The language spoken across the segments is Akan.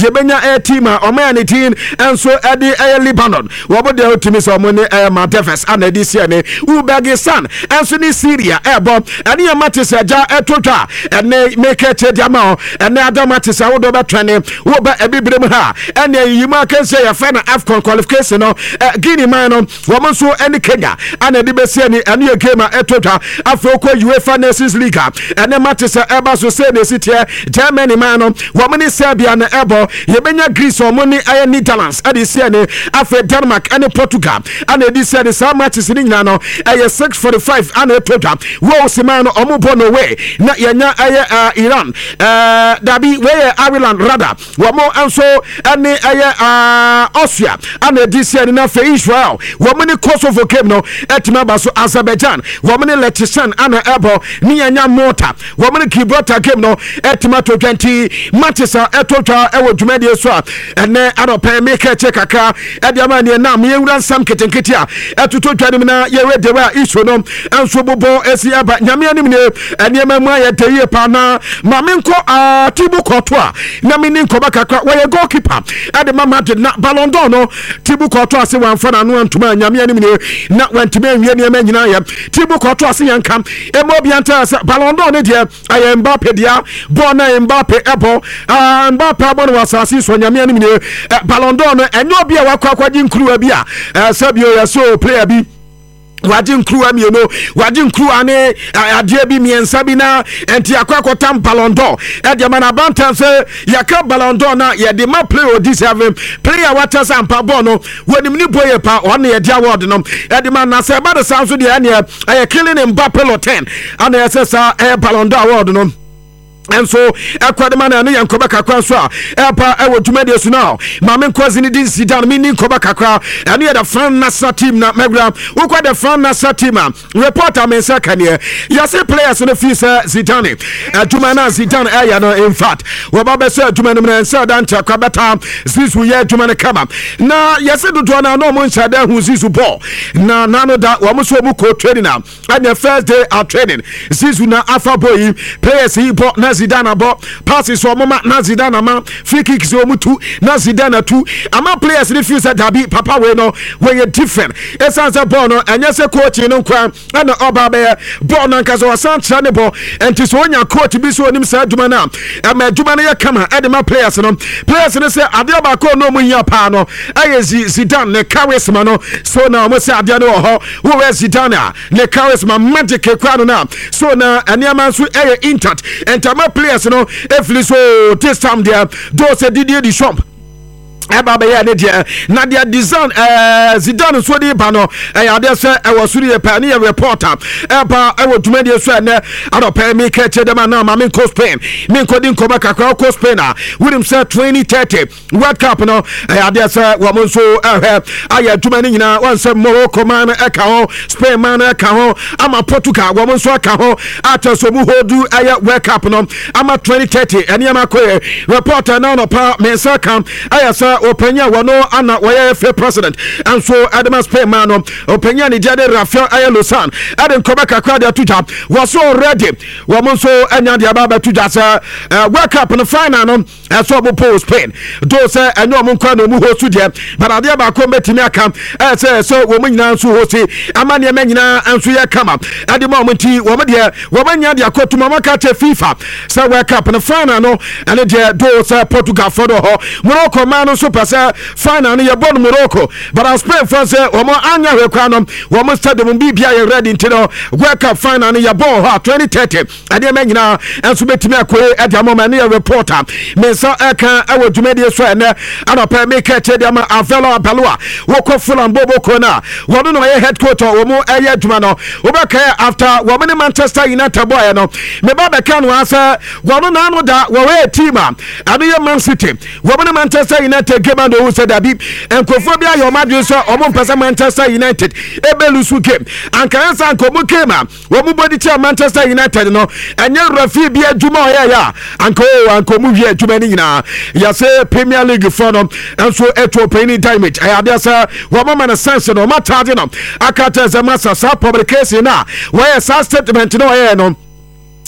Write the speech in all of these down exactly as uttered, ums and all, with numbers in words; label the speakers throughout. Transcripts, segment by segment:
Speaker 1: yebenya air team a omani team enso edi air Lebanon wobo de otimi so mo ne air Matefes ana di sia ne Uzbekistan enso ni Syria ebo ene ya Matisa ja etotwa ene make chediama ene Adamatisa wo do betwene wo ba ebibrem ha ene yima kense ya fa na AFCON qualification no Guinea man no wo mo so ene Kenya ana di besia ni ene ya game etotwa afro UEFA Nations League ene Matisa eba so say ne sitie Germany man no wo mo ni Serbia na ebo yebenya Greece wo mo ni aye Netherlands ade sia ne afro Denmark ene Portugal ana di sia ne sa matches ni nyina no aye six forty-five ana etotwa wo se man no omo bo no way na yenya aye Iran uh, dabi we Ireland rather wo mo anso ene aye Austria ana di sia ne na fe Israel wo mo ni Kosovo game no etima ba so Azerbaijan wo mo ni Liechtenstein ana ebo ni yenya Malta wo mo ni Gibraltar game no etima to twenty matches etotwa ewo dwumade so a ene adopa make check aka ediama ne na me yewura sam ketenkete a etotwa nim na ye ready wa iso no enso bobo esi aba nyame anim ne eniema mu aye teye pa na ma menko a Tibu Courtois na me nko bakakra wo ye goalkeeper ade mama de na Ballon d'Or no Tibu Courtois se wan fa na no antuma nyame anim ne na wantuma enwie ne ma nyina ye Tibu Courtois se yankam e mo bianta se Ballon d'Or ne de aye Mbappe dia bo na Mbappe ebo ah Mbappe abo no wasasi so nyame anim ne Ballon d'Or no enyo obi a wakwa kwaji nkruwa bi a sabio ya so player bi wajin kruwa mi no wajin kruwa ne adie bi miensa bi na enti akwa tam Ballon d'Or e de mana bantan se yaka Ballon d'Or na ye de ma play o deserve player wata sampa ball no wanim ni boye pa on ye dia award no e de mana se ba de sanso de ane e killing Mbappe lo ten ana ye se sa e Ballon d'Or award no and so akwadema na no yankoba kakra so a epa ewo dwumade so now mame nkozi ni din Zidane mi ni nkoba kakra anu ya da fan national team na megra ukwa da fan national team reporter men say kan ye yase players no fi say Zidane adwuma na Zidane aya no in fact we ba be say adwuma no na say dan cha kwa beta Zizu ye adwuma ne kama na yase dodo na no mo ncha da hu Zizu ball na nano da wo mo so mu ko training na and first day of training Zizu na afa boy players he ball na Zidane abo passes so mama na Zidane ma free kicks so mutu na Zidane tu ama players ni feel say dabi papa we no we different esanse ball no enye se coach no kwa na oba be ball na nka so wasan tra ne ball enti so onya coach bi so onim sa aduma na ama aduma na ye kama e de ma players no players ni say ade ba ko no mu hia pa no aye Zidane ne charisma no so na mo say ade no ho wo we Zidane ne charisma magic kwa no na so na aniama so aye intact enti players no if so this time there those Didier Deschamps eba be ya ne dia na dia design eh Zidane so di ba no eh ya de se e wo suru ye pa ne reporter eba e wo dwumade so ne adopa me ka che dem na ma me ko Spain me ko din ko ba kakra ko Spain a wonim say twenty thirty World Cup no eh ya de se wo mo so eh aya dwumane nyina wan se Morocco man e ka ho Spain man e ka ho ama Portugal wo mo so ka ho ata so mu hodu aya World Cup no ama twenty thirty ene ma ko reporter na no pa me sa kam aya sa openya wano ana waye fe president and so Adama Spain man openya ni jade Rafael Ayalosan aden koba kakra de tuja was already wo mo so anya de aba tuja sa World Cup no final no so bo post Spain do say enyo mo kwa no mu hostu de but ade ba ko metimi aka e say so wo mo nyina so hosti amane ma nyina anso ye kama ade ma mo nti wo mo de wo banya de akotu mama ka che FIFA say World Cup no final no ane de do say Portugal for do ho Morocco man so pasa final no ye bon Morocco but as Spain for say wo mo anya hwekwa no wo mo stadium bibia ye ready ntino World Cup final no ye bon ho twenty thirty ade ma nyina anso betimi akoe ade amoma ne reporter me so eka awo dwumade so ene anopa me ka che de ama Avelo Abaloa wo ko Fulham bobo ko na wo no ye head coach wo mo eye dwuma no wo be ka after wo me Manchester United boy no me ba be ka no asa wo no na no da wo we team a ado ye Man City wo me Manchester United game and who said that be and Kofobia your madrid so omo pesa Manchester United ebelu su game and kan san ko mu game a wo mu body chair Manchester United no enye Rafi bi adwuma oya ya anko anko mu wi adwuma ni nyina ya say Premier League for no and so eto penny damage I had say wo mama na sense no ma charge no akata ze massa sa publication na where sa statement no oya no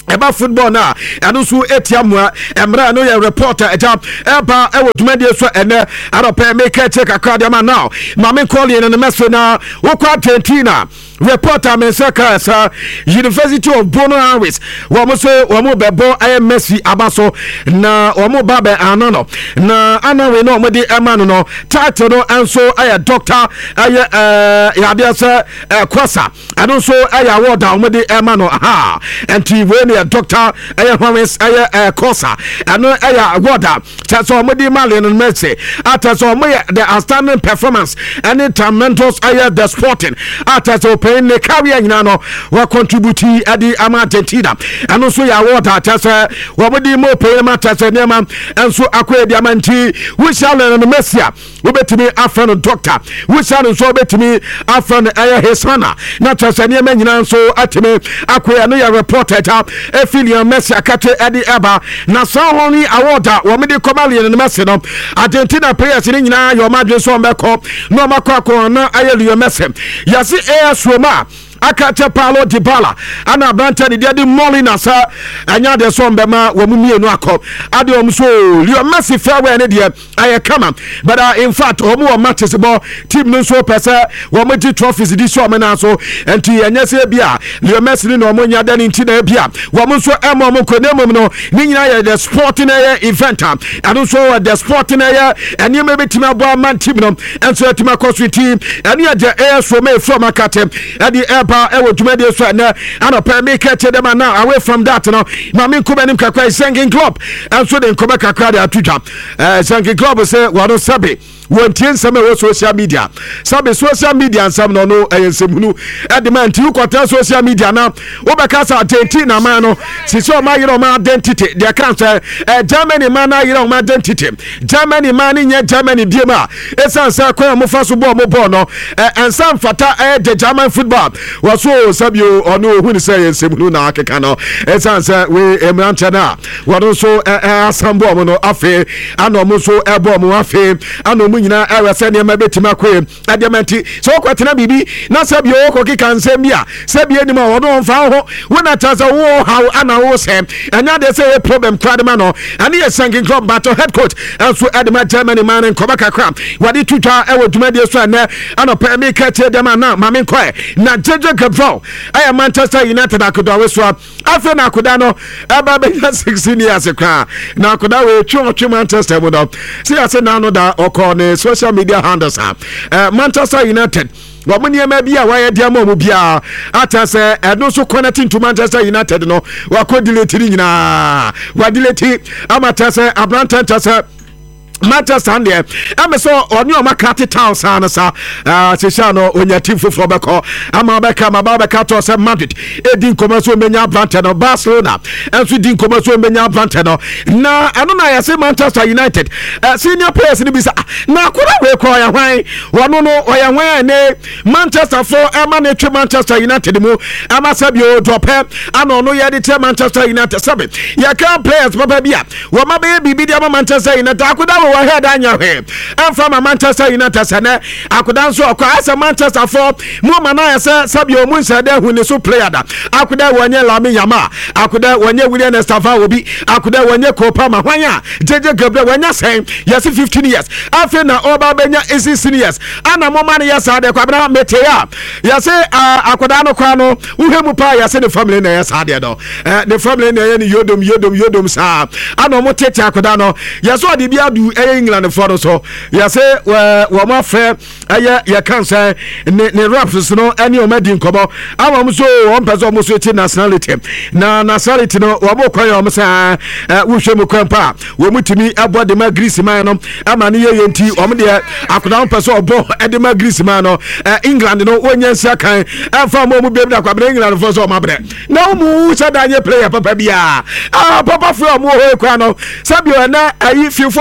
Speaker 1: eba football na ɛno so etia moa emra no yɛ reporter ɛta ɛba ɛwɔ dwumadie so ɛnɛ arɔpɛ make check kakra de ma now mame call in no message na wokɔ Argentina reporter Mensaka sa University of Buenos Aires wɔn so wɔn bɛbɔ ɛyɛ Messi abaso na wɔn ba bɛ ano no na anawe no wɔn de ɛma no no title no ɛnso ɛyɛ doctor ɛyɛ ɛɛ yadeɛ sɛ ɛɛ Kwasa ɛno nso ɛyɛ award a wɔn de ɛma no aha ɛnti wei ne doctor ɛyɛ Hwames ɛyɛ ɛɛ Kwasa ɛno ɛyɛ award a kyɛ sɛ wɔn de ma Lionel Messi atɛ sɛ wɔn yɛ the outstanding performance ɛne tremendous ɛyɛ the sporting atɛ sɛ pɛn ne career nyina no wa contribute adi ama Argentina ɛno so yɛ award a kyɛ sɛ wɔn de mo pɛn ma kyɛ sɛ nneɛma ɛnso akɔyɛ di ama nti wuhyɛ Lionel Messi a wobɛtumi afrɛ no doctor wuhyɛ no nso wobɛtumi afrɛ no ɛyɛ Hisana na kyɛ sɛ nneɛma nyina nso atumi akɔyɛ no yɛ reporter ta efi Lionel Messi akate ɛde ɛba na saa hɔ ni award a wɔn de kɔma Lionel Messi no Argentina players ne nyinaa yɛ ɔmo adwene so ɔmɛkɔ na ɔmo akɔ akɔ na ayɛ Lionel Messi yɛsi ɛyɛ Roma akache Paulo Dybala ana Branta de de Molina sa anya de so mbema wo mu mienu akọ ade om so Leo Messi farewell ne de aye kama but uh, in fact o mu matches bo team no so pese wo mu di trophies di so mena so enti anya se bia Leo Messi ni no mo nya da ni ntina bia wo mu so emo mo konemum no ni nyina ye the sporting event and so the sporting eye eni me betima bo man team no enso atima cost team eni ye air so me from akatem edi ba e wo dwumade so na anopɛ me catch them now away from that no ma me nkoba nim kakra singing club and so den nkoba kakra de atudwa eh singing club say wano sabe wontie nsɛm ɛwɔ social media sabe social media nsɛm no no ɛyɛ nsɛmunu ɛde man ti ukɔta social media na wobɛka sa identity na man no sisi o ma yere o ma identity de kan sɛ eh Germany man na yere o ma identity Germany man ni nyɛ Germany biem a esan sɛ kwan mo fa so bɔ mo bɔ no eh ensam fata eh de German football waso sabio ɔno ohun sɛ ɛyɛ nsɛmunu na akeka no esan sɛ we emranche na wɔno so eh asambɔ mo no afe ana mo so ɛbɔ mo afe ana nyina ewe se ne ma betima kwe adementi so kwatena bibi na sabio ko kika nsem bia sabie ni ma wono mfa ho wona taza wo how ana wo se anya de say problem kradema no ani ye singing club battle head coach also adema Germany man nkoba kakra wade tutwa ewo dwumade so na anopa me ka tie dem na ma me nkwa na Jeje Gabriel aya Manchester United akodo we so afa na akoda no aba be sixteen years kwa na akoda we twa twa Manchester mo do see ase na no da okọ social media handles uh, Manchester United wamuni ema bia wa ye dia mo mu bia ata se eno so connecting to Manchester United no wa ko delete ni nyina wa delete amata se Abraham se Manchester and there I'm so on your Makati town sana sa uh Sishano on your team for Beko ama beka ma beka to se Madrid edin komaso menya Branta no Barcelona and so din komaso menya Branta no na eno na ya say Manchester United uh, senior players ni bisa na akura we ko ya hwan wono no oya hwan ne Manchester for ama na twe Manchester United mu ama sabio drop ana no ye de Manchester United sabe ya kan players papa bia wo ma be bibi dia Manchester United akuda wa head anya he and from Manchester United sene akoda nso akwa asa Manchester for mu mana ese sabio mu nsa da hu ne so player da akoda wonye Lami Yama akoda wonye William Estafa obi akoda wonye Kopa ma hwanya Jeje Gabriel wonya sen yes fifteen years afi na oba benya sixteen years ana mo man yes ade kwa bra metea yes akoda no kwa no uhemu pa yes the family na yes ade do the family na ye yodom yodom yodom sa ana mo tete akoda no yes odi bia du England for so ya say wo ma fe aye ya kan say ne ne raps no any o madi nkobo awam so on person mo so ti nationality na nationality no wo mo kwan o say wo hwe mo kwan pa wo mutimi abo de ma Greece man no ama ne ye yenti o mo de akoda on person obo de ma Greece man no England no wonya nsia kan afa mo mo be da kwa England for so ma bre na mo sa danye player papa bia ah papa fro mo ho kwa no sabio na ayi fifo de mo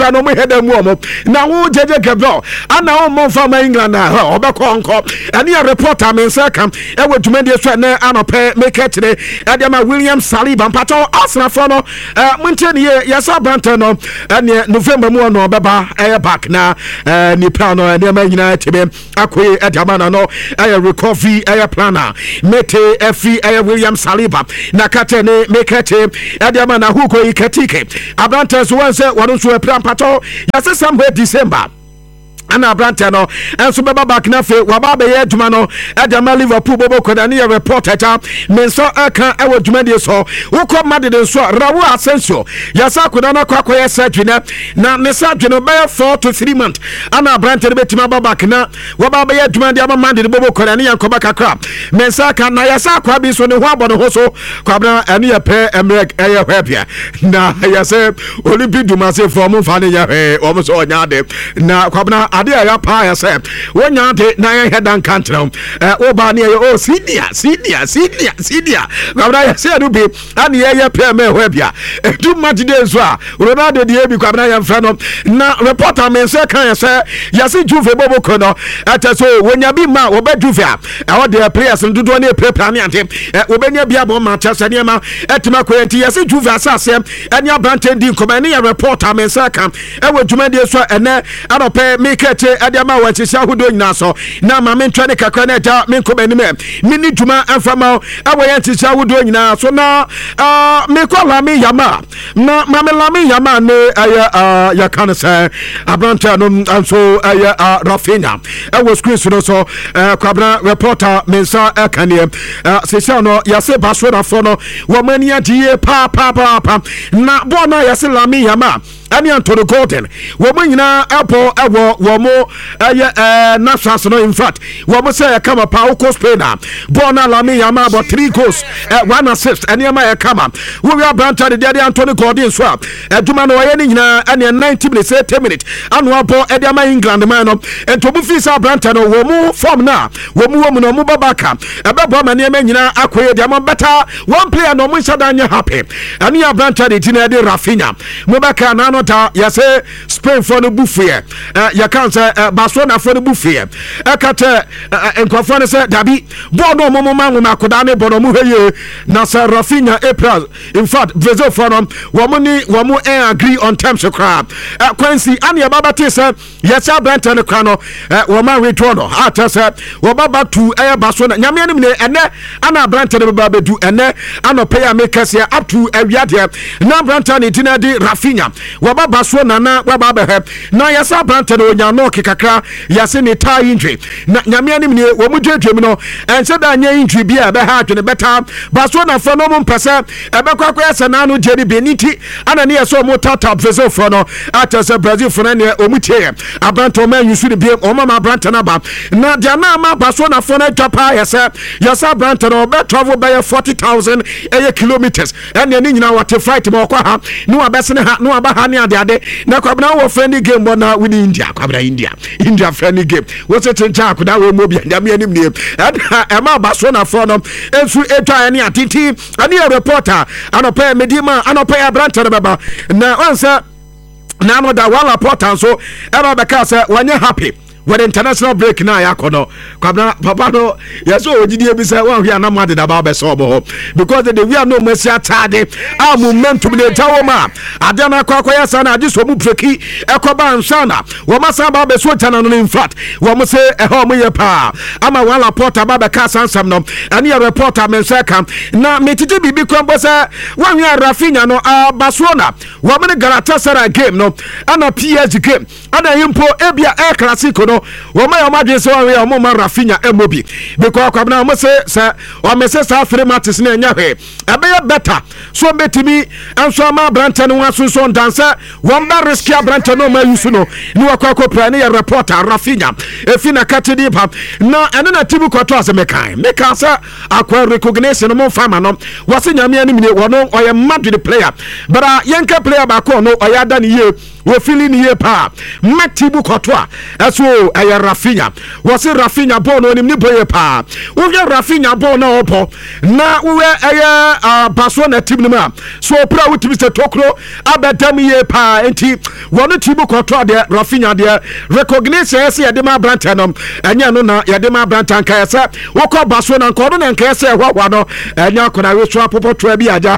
Speaker 1: kwa no mo heda mu omo na wo jeje Gabriel ana wo mo fa ma England na ha obekọ nko ene reporter men say kam e wo dwumadi so na anope make it ne e ma William Saliba mpato Arsenal for no muntie ne yesa Branton no ene November mu no beba e back na ni plan no ene ma nyina tebe akoye e dama na no e recovery e planner mete efi e William Saliba na kate ne make it e dama na huko ikatike Branton so wan say wonu so e plan pato yesa somewhere December ana Branton no enso beba back na fe waba be ye dwuma no edama Liverpool bobo koda ne reporter ta menso aka e wadwuma de so wokọ Madrid nso Raul Asensio yasa koda na kwa kwa surgery na na ne surgery no be four to three months ana Branton betima baba back na waba be ye dwuma de ama Madrid bobo koda ne yankoba kakra menso aka na yasa kwa bi so ne ho abono ho so kwa bra ene ye pe emrek eye hwepia na yasa Olympic Dumase form fa ne ya he o mo so onya de na kwa bra ade ya pa ya se wonya de na ya hedan kantrem eh oba ne ya o senior senior senior senior kwabra ya se no bi ani ya ya pe me ho bia edu match dey so a Ronaldo de bi kwabra ya mfa no na reporter men se kan ya se ya se Juve bobo ko no ata so wonya bi ma wo ba Juve a e wo de players ndodo ne pre plan ante wo benya bia bo Manchester ne ma etima ko enti ya se Juve asase eni Branton din ko ne ya reporter men se kan e wo dwuma de so ene anope make che adama wa che shahudo nyina so na ma me ntwane kakra na ja me ko bani me mini dwuma amfama awo ya che shahudo nyina so na ah me ko la me yama na ma me la me yama ne aya ya kan say Branton no anso aya Rafinha e wo screen so so kwabra reporter mensa akane se sha no ya se Barcelona for no wo mani adie pa pa pa pa na bo na ya se la me yama ani Antonio Gordon wo nyina apo ewo wo mo eh eh nations no in fact wo mo say kama pa uko Spain bona la me yama about three goals uh, one assist ani ama e kama wo wi Branton de de Antonio Gordon so aduma no ye ni nyina ani ninety minutes eighty minutes anu abo e de ama England man no ento bu fi sa Branton wo mo form na wo mo wo mo no mo babaka e be bo ma ne nyina akoye de ama better one player no mo shadanya happy ani Branton de tina de Rafinha mo baka na no ta ya say Spain for no buffet uh, ya kan say uh, Barcelona for no buffet e kata enkwafo ne say dabi bo no mo ma ma koda ne bo no mo heye na say Rafinha April in fact Brazil for no wo mo ni wo mo agree on terms crab uh, Quincy ani ya baba te say ya say Branton kwa no uh, wo ma withdraw no ata say wo baba to e Barcelona nyame anim ne ene ana Branton baba bedu ene ana pay make us up to awiade na Branton itina di Rafinha wo baba so nana wa baba he na yasa Branton onya no kekakra yase ne tie injury na nyame anim ne wo mu dwedwem no ense da anya injury bia be ha atwe ne beta ba so na fa no mu mpese e be kwakwa yasa na no jeri beniti ana ne yaso mo tata Brazil for no ata se Brazil for ne o mu tie Branton man yusu de bia o mama Branton aba na dia na ma ba so na for na japa yasa yasa Branton o be travel by forty thousand eh kilometers ene ne nyina what fight mo kwa ha no abese ne ha no aba ha ne ade ade na kwabna wo friendly game bo na win India kwabna India India friendly game wo se chencha akoda we mo bia ndam anim ne e ma ba so na for no ensu etwa ene atiti ane reporter anopa medima anopa Branton baba na onse na no da wala reporter so e ba be ka say wanya happy with international break na ya kono kwabna papa no yeso ogidie bi say wan hia na made da ba be so bo because the we are no mercy atade a momentum de tawo ma ade na kwa kwa yasa na ade so mu preki ekoba nsana wo masa ba be so tana no in fact wo mo say e ho mo ye pa ama wala reporter ba be ka sansam no ani ya reporter men say kam na metiti bibi kwambo say wan hia Rafinha no a Barcelona wo mo Galatasaray game no ana P S G game ana yimpo ebia e classico no wo ma yomadwe se wa we mo ma Rafinha emobi because kwabna mo se se o me se sa three matches na nya hwe ebe better so betimi anso ma Branton no aso so dansa won ba risk ya Branton no ma yusu no ni wakwa ko plan ya reporter Rafinha efi na katidi pa na ene na tibu kwato ase mekan meka sa akwa recognition mo fama no wase nyame ani mine wono oye Madrid player but yenka player ba ko no oya da ne ye wo feeling ye pa Matibu Kotwa eso aya Rafinha wose Rafinha ball no nim ni boye pa wo hwe Rafinha ball na opo na wo aya Barcelona team no ma so pra wo team se tokro abedam ye pa enti wono Tibu Kotwa de Rafinha de recognition yes ye de ma brantanom enya no na ye de ma brantan ka yesa wo ko Barcelona nko no na nka yesa hwa no enya kona we so apopo to bi aja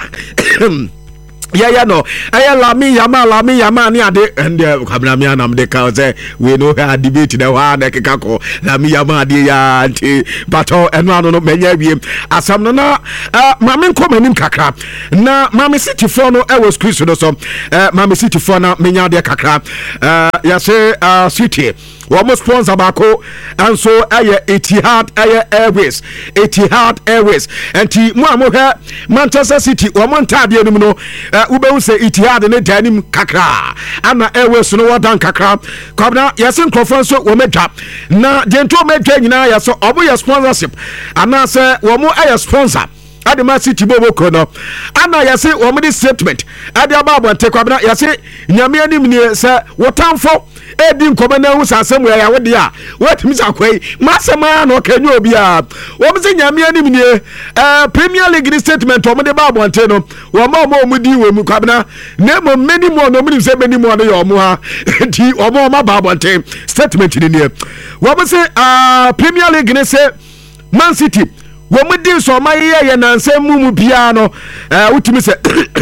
Speaker 1: yeah yeah no I lami yama lami yama ni ade and kabna mi anam de ka say we no ha debate na wa na keka ko lami yama de ya anti bato eno anu no menya wie asam no na mame nko manim kakra na mame city for no e was Chris no so mame city for na menya de kakra ya say city we sponsor bako and so aye Etihad aye Airways Etihad Airways enti mo amoha Manchester City we mo ntade enum no ube say Etihad ne danim kakra ana Airways no wadan kakra kwabna yesen conference so we medwa na dento medwa nyina ya so obo ye sponsorship ana say we mo aye sponsor Adema City bobo kono ana yase wo mo statement ade ababo ante kwabna yase nyame anim ne se wotamfo edi nkoma na hu sasem ya wode a watimi sakwai masema na okanyo obi a wo mo se nyame anim ne eh Premier League statement wo mo de babo ante no wo mo mo mo di wo mu kwabna na mo meni mo no mo se meni mo no yo mo ha di wo mo ma babo ante statement ni ne wo mo se ah Premier League ne se Man City womu din so ma ye ye nansem mumu bia no eh wutimi se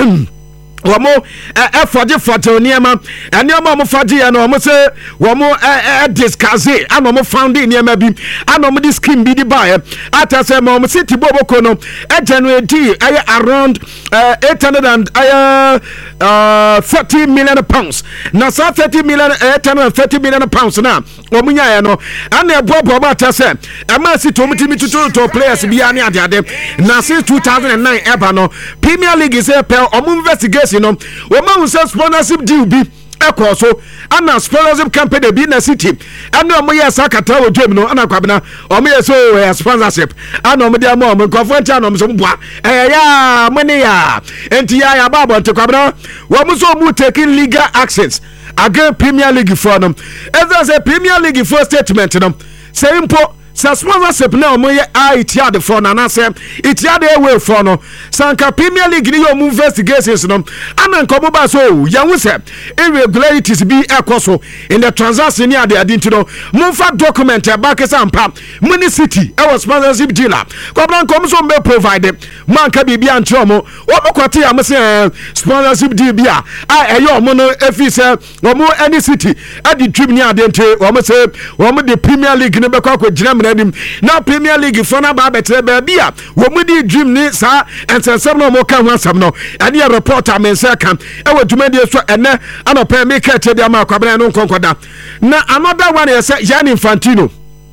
Speaker 1: womu eh fode fode niema eniema mo fode ye no mo se womu eh discuss ano mo found niema bi ano mo di scheme bi di buy ata se mo City boboko no e January eh around uh, eight hundred and uh, uh, thirty million pounds na sa thirty million eight hundred thirty million pounds na omunya ya no ana ebobo ba ta se e ma City omutimi tutu to players bi ani ade ade na since two thousand nine eba no Premier League is a per omu investigation no o ma hu sponsorship deal bi ekọ so ana sponsorship company bi na City ana omo yes akata o dwem no ana kwabena omo yes o sponsorship ana omo dia mo omo nkofo ntia no omo so boa eh ya money ya enti ya ya babo ntia kwabena wo mo so mu taking legal actions against Premier League for them as a Premier League for statement no say impo sa sponsorship na omo ye Etihad for na na say Etihad away for no sanka Premier League ni yo move investigations no ana nkomo ba so ya hu say irregularities bi ekoso in the transaction ni ade ade ntino mumfa document e back sampa muni City e was sponsorship dealer kwabran nkomo so mbe provide man ka bibia antro omo omo kwate ya mo say sponsorship deal bia a eyo omo no efi say omo any City ade dream ni ade nte omo say omo the Premier League ne be kwa kwa jina na Premier League for na ba betre ba bia wo mu di dream ni sa ensensem no mo ka ho asam no ane ya reporter men se kan e wo dwuma di so ene anopa me ka che dia ma kwabena no nkonkoda na another one is Gianni Infantino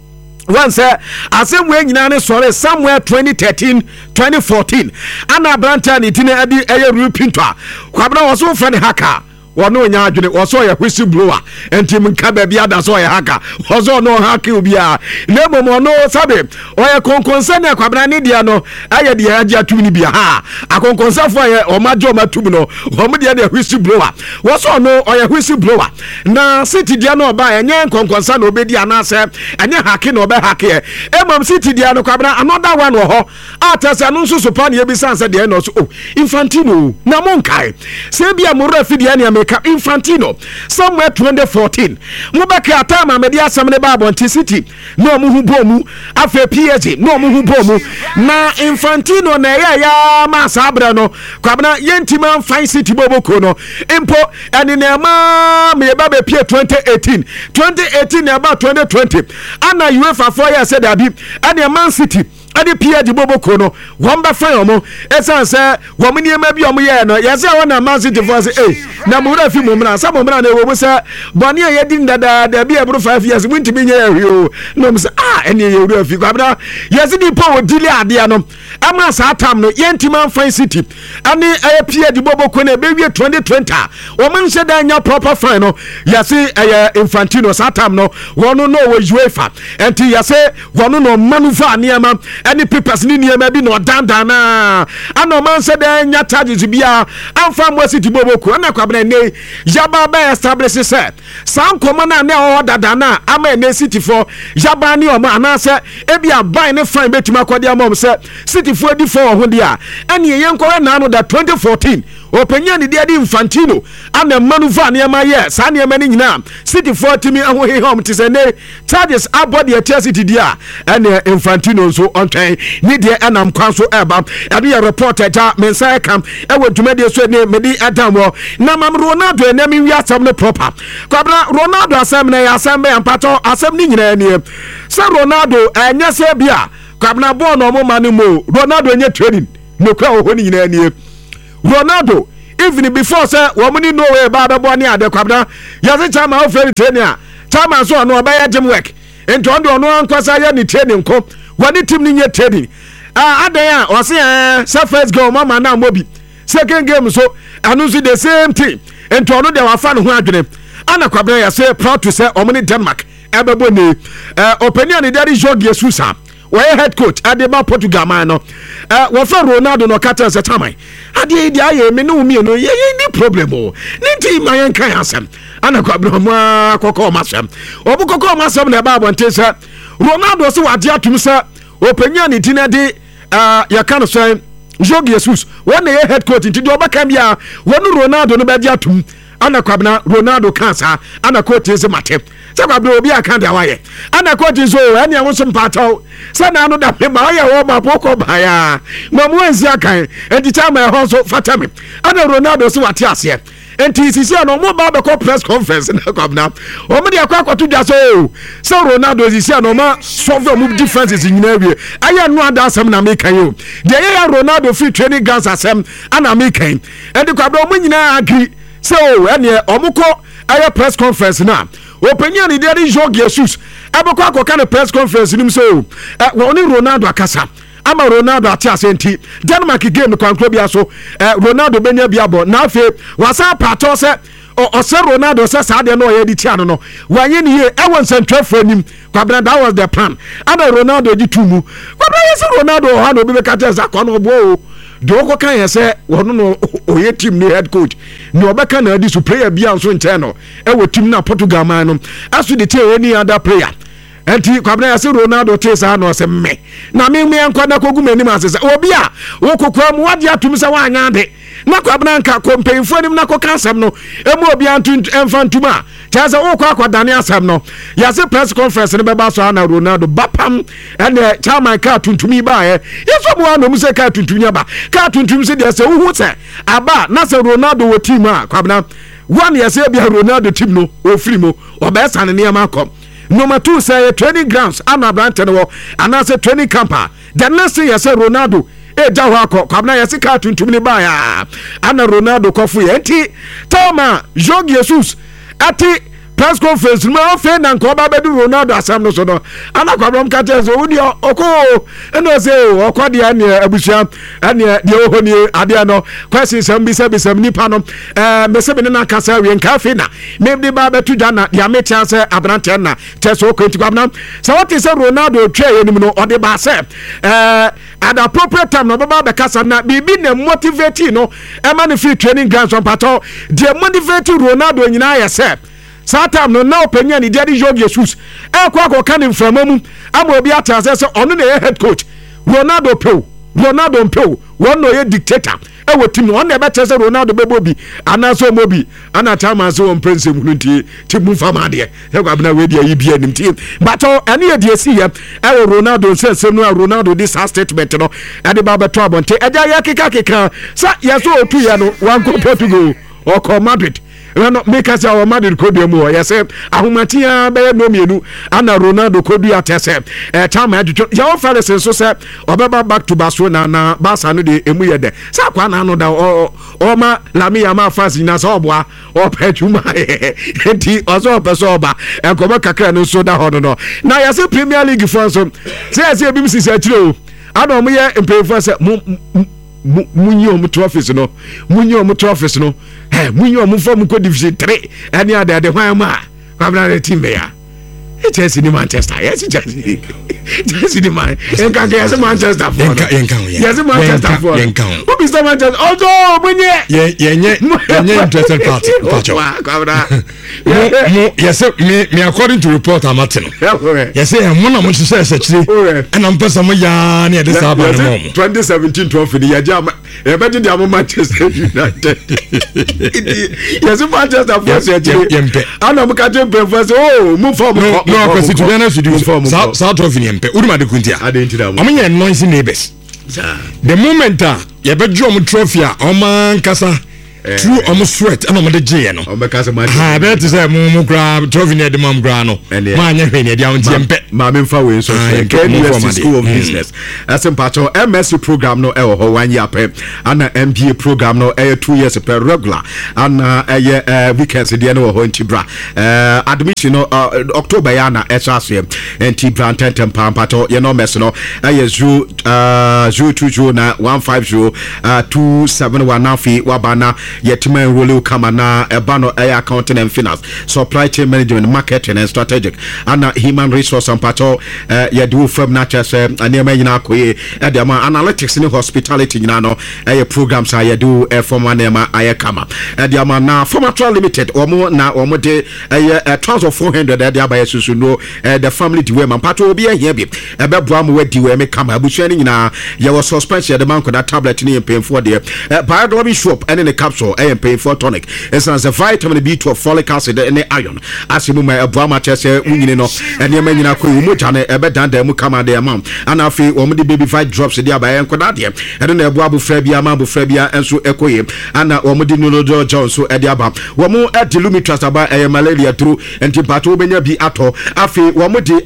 Speaker 1: one say asem we nyina ne sore somewhere twenty thirteen twenty fourteen ana branta ni tine adi eye rupinto a kwabena wo so fa ne haka wono nya adwene woso ya whistle blower entim nka ba bia da so ya haka woso no haka obia na momo no sabe oya konkonsa na kwabra ne dia no aye dia agi atum ni bia ha akonkonsa fo ya o majo matum no o mo dia de whistle blower woso no oya whistle blower na City dia no ba enye konkonsa na obedi anase enye haka na obe haka e emam City dia no kwabra another one wo ho atase no nso so pa na yebisanse dia no so oh Infantino na monkai se bia mo rafi dia na Infantino somewhere twenty fourteen mobeka atama media asam ne babo nti City no mu hu bomu afa P S G no mu hu bomu na Infantino na ya ya ma sabra no kwabna yentima fine City boboko no impo eni na ma me ba be pie twenty eighteen twenty eighteen na ba twenty twenty ana UEFA four years said abi eni Man City ade pia di boboko no womba fan omo esan se wom niema bi omo ye no yese wona Man City for say eh na mo rafi mo mra sa mo mra na wo se boni ye din dada da bi ebro five years winti bi nye hwio no mo se ah ene ye rafi kwabra yese di po odili ade no ama sa atam no yentima fan City ane aye pia di boboko na be wie twenty twenty wo man se da nya proper fan no yese aye Infantino sa atam no wono no wo UEFA enti yese wono no manufa niema any papers ni nneɛma bi na ɔdandan na ana ɔman sɛ dɛ nya charges bia amfa mo City boboku ana kwabena ne yaba ba establish sɛ san nkɔmɔ na ne ɔwɔ dada na ama ne City for yaba ni ɔmo anasɛ ebi aban ne fine betuma kwade amom sɛ City for di for ho dia ɛne yɛn nkɔrɛ na no da twenty fourteen openya ni dia di Infantino ana manuva ne ma yɛ saa ne ma ni nyina City for timi aho he hom te sɛ ne charges abodi e City dia ɛne Infantino so ɔntwɛn ni dia ɛnam kwan so ɛba ɛbi yɛ report ɛta mensa kam ɛwɔ dwumadi so ne medi adam wɔ na mam Ronaldo ɛnam wi asɛm ne proper kwabra Ronaldo asɛm na yɛ asɛm bɛ ampato asɛm ni nyina nie sɛ Ronaldo ɛnyɛ sɛ bia kwabna bɔ no mo mane mo Ronaldo ɛnyɛ training no kwa ho ni nyina nie Ronaldo even before say woman in Norway baba boni ade kwabna yase chama o free training a chama so no obey gym work ento ndo no ankwasa ya ni training ko wani team ni nye training ah adan a o say say first goal mama na mobi second game so anu so the same thing ento no de wa fa no ho adwene ana kwabna yase proud to say omni Denmark ebebo ni eh opinion ni dari Jorge Jesus we head coach adeba Portugal man no eh wo fa Ronaldo no kata se tamai ade dia ye me no mi no ye ni problem o ni ti man kan asem ana kwabra mo akoko masem obu kokko masem na ba bonte se Ronaldo se wade atum se openya ni ti na de eh ya kan so Jorge Jesus won ye head coach ti do obaka bia wonu Ronaldo no ba di atum ana kwabna Ronaldo kansa ana coach se mate se kwabna obi aka da waye ana coach so ani awon so mpataw se na no da me ma ye wo ma poko ba ya mamu ansi akan enti chama e ho so fatami ana Ronaldo so wate ase enti sisi ana mo ba be press conference na kwabna o me de akwa kwato dwa so se Ronaldo sisi ana ma solve mo differences nyina wie aya no ada asem na me kan yo de ye Ronaldo free training grounds asem ana me kan enti kwabna mo nyina agree so ene omuko aye press conference na openya ni dey Jorge Jesus abekọ akọka na press conference nim so eh woni Ronaldo akasa ama Ronaldo ati asenti Denmark game kwankro bia so eh Ronaldo benya bia bo na afi wasa pato se o se Ronaldo se sa de no ye di tia no no wanye ni ye e won central nim kwabra that was the plan ana Ronaldo di tumu kwabra yes Ronaldo ha no bi be kata za kono bo doko kan yese wono no oye team ni head coach ni obeka na adi so player bia nso nteno e wo team na Portugal man no aso de tie any other player enti kwabna yese Ronaldo tesa no se me na me me enko na kogu mani ma sese obi a wo kokwa mu wade atum se wa anya de na kwabna nka kompenfo nim na kokasem no emu obi antu emfantum a chaza wo kwa akwadane asem no yase press conference ne beba so na Ronaldo bapam ene chama ka tuntumi ba ye yeso mo anom se ka tuntunya ba ka tuntum se de se wo se aba na se Ronaldo wo team a kwabna one yase bia Ronaldo team no ofiri mo obesa ne ne ma kom number two say training grounds ana brante no ana say training camper the next thing yase Ronaldo e ja ho akọ kwabna yase ka tuntum ne ba ya ana Ronaldo kofu ye enti toma Jorge Jesus ati press conference ma ofe na nko ba bedu Ronaldo asam no so no ana kwabram ka te so udi oko eno se okodi ane abusia ane de ohoni ade no question sam bi sabi sam nipa no eh mese be na kasa wi nka fe na me de ba betu ja na ya metia se abrante na te so kwenti kwabna so what is Ronaldo twa yenim no ode ba se eh at the appropriate time no baba be kasa na bibi na motivate no e ma ne free training grounds on pato de motivate Ronaldo nyina ya se satam no na openya ni dey Jorge Jesus e kwa kwa kan mframamu ama obi atase se ono na head coach Ronaldo pew Ronaldo pew one no ye dictator e wo team no na be tese Ronaldo bebo bi anaso mobi ana chama so on prince mu nti team fama de e kwa bna we dia yi bia nim team but ene ye de si ye e Ronaldo se se no Ronaldo this statement no e de ba beto abonte e ja ye keka keka sa ye so otu ye no wan ko Portugal o ko Madrid no make us our Madrid kodu mu o yese ahomatia be no mienu ana Ronaldo kodu atese eh chama adwo ya o fare senso se obeba back to Barcelona na Barca no de emu yede sa kwa na no da o o ma Lamine ma fasi na so oboa o petuma enti ozo peso oba enkoba kakra no so da ho no na yese Premier League fonso se yese bi msisi akire o ana o ye empefo se munyi omu trophies no munyi omu trophies no eh munyi omu form ko division three ani ade ade hwan ma kwabna na team ya Chelsea ni Manchester. Yes, Chelsea. Chelsea ni man. Yenka yes Manchester for.
Speaker 2: Yenka yenka.
Speaker 1: Yes Manchester for.
Speaker 2: Yenka.
Speaker 1: Who be so Manchester? Oh, bunye.
Speaker 2: Ye yenye yenye interested party. Pacho. Yes, me me according to report Amatino. Yes, I'm one of my success actually. And I'm person mo ya na de sa ba no mo.
Speaker 1: twenty seventeen trophy the ya e be the am Manchester United. Yes, Manchester for actually. Ana mo ka champion for oh, move for
Speaker 2: no, no, because to be honest with you, South South of Yempe, Uduma de Kuntia. I mean, you're noisy neighbors. The moment you bet you on trophy, Oman Casa, true almost sweat, and on the J. No, I bet to say, Mumu grab trophy near the Mom Grano, and Mania down Yempe, Mammy Faway, so School of Business. As in Pacho, M S C program no L one year pay, and an M B A program no air two years per regular, and a year weekends at the end of Tibra. Admission no October yana S R C and Tibra ten ten pound pato, you know, Messino, a zero uh zero two zero na one five zero uh two seven one now fee wabana yetman role kamana ebano air accounting and finance, supply chain management, marketing and strategic, and human resource and pato uh yeah do from natures and near Mayina Koye at the analytics in hospitality nano a programs I do a form one name I kama at the amana former limited or more now or more day a trans of four hundred at the abayas who know the family to women pato will be a here a bebram where do we come a bushing na ya was suspension the man could that tablet in paying for the biodromy shop and in a capsule I am paying for tonic it's as a vitamin B twelve folic acid and the iron as you my brama chess you know and your men Mujane a bed down there mukama de mom and I feel one the baby five drops the by and Kodadia and then the Wabu Frebia Mabu Frebia and so Ekoye and Omudi Nulo Jones so Ediaba one more at the Lumitras about a malaria through and Timpato Benya be ato afi Wamudi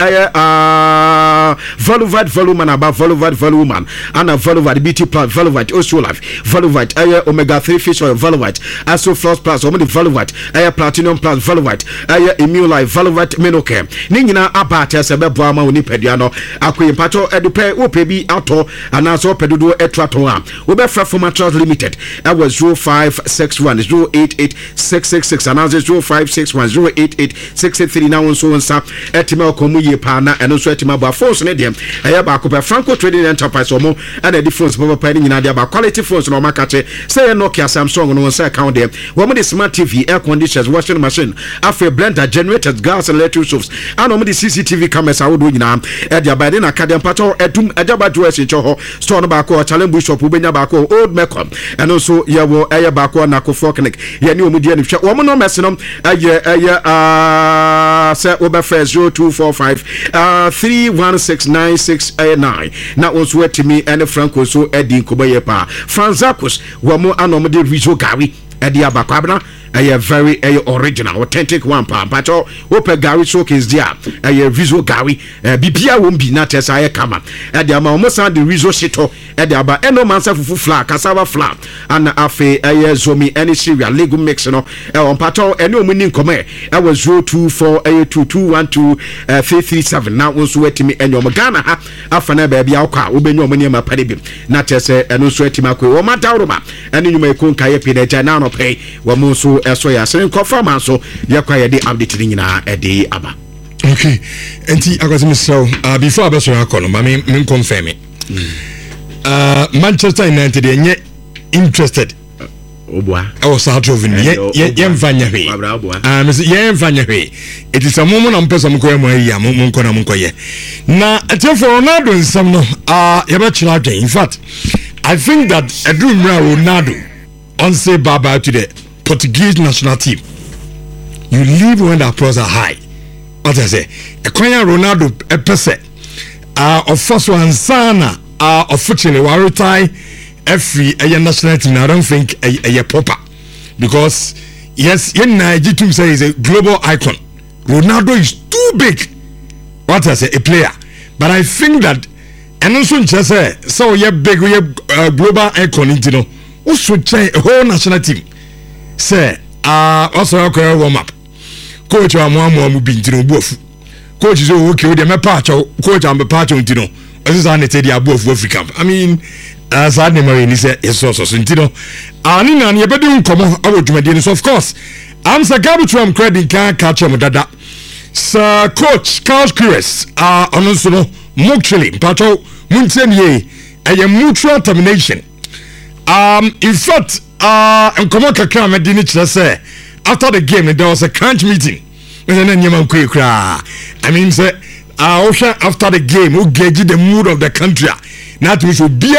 Speaker 2: a Voluvat voluman about Voluvat voluman and a Voluvat B T plant Voluvat also life Voluvat a omega three fish oil Voluvat Aso Floss plus Omudi Voluvat a platinum plus Voluvat a immune life Voluvat Menocare Nina Abata sebe boama oni pediano akwe pato edupe opebi ato anaso pedudo etrato a we be fra from Trust Limited I was zero five six one zero eight eight six six six anaso zero five six one zero eight eight six eight three now so nsa etima komu ye pa na eno so etima ba phones ne dem aya ba ko Franco Trading Enterprise omo and the phones papa pa ni nyina dia ba quality phones no makache say Nokia Samsung no nsa account dem wo mo the smart T V air conditioners washing machine afi blender generators gas and electric stoves and mo the C C T V cameras I would do nyina e dia ba na academy pato edum ejaba dress in choho store no ba ko challenge shop ubenya ba ko old mecom and also ye wo eye ba ko na ko forknik ye ni omu dia ni hwe wo mo no mesenom eye eye ah say oba first zero two four five uh three one six nine six nine na also etimi and Franco so edi kobaye pa Franzacos wo mo anom de Rizzo Gary edi abakwabna a very a original authentic one pa but open Gary showcase there a Rizzo Gary bibia won bi na tesa ya kama e dia ma almost the Rizzo shito e dia ba eno mansa fufu flour cassava flour and afe a zomi any cereal lego mix no e on pato ene omuni nkome e was zero two four eight two two one two three three seven now won so etimi enyo mo Ghana ha afa na ba bia akwa obenyo omuni ma pade bi na tese eno so etimi akwa o ma dawroma ene nyuma ekon kaye pe na na no pay wo mo so eso ya sene confirm so yakwa ye de update ni nyina e de aba. Okay, enti akwasimi so uh, before abeso akono ma me me confirm it. Uh, Manchester United enye interested.
Speaker 1: Obwa.
Speaker 2: Oh, South of ye ye mfanya hwe. Ah, me ye mfanya hwe. It is a moment na mpesa mko mo ya mo nko na mko ye. Na etiefo Ronaldo nsam no ah ye be chira den. In fact, I think that Edumra Ronaldo on say bye bye to the Portuguese national team. You leave when the applause are high. What I say, a Konya Ronaldo a person uh of first one sana uh unfortunately we retire every a national team. I don't think a, a, a proper because yes, in Nigeria say is a global icon. Ronaldo is too big. What I say, a player. But I think that and also just say so you big we uh, global icon you know also change a whole national team. Say uh also okay warm up coach wa mo mo bi ntino buofu coach so okay we dey me patch coach am be patch ntino this is dey abuofu Africa I mean as I never ni say so so ntino ani na ye bedu nkomo awodwumade so of course am say gabu tram credit can catch am dada Sir Coach Carlos Queiroz uh ono so no actually mpacho muntie a mutual termination. Um in fact uh nkomo kakra me di ni kire say after the game there was a crunch meeting. I mean say uh after the game who gauge the mood of the country. Not we should be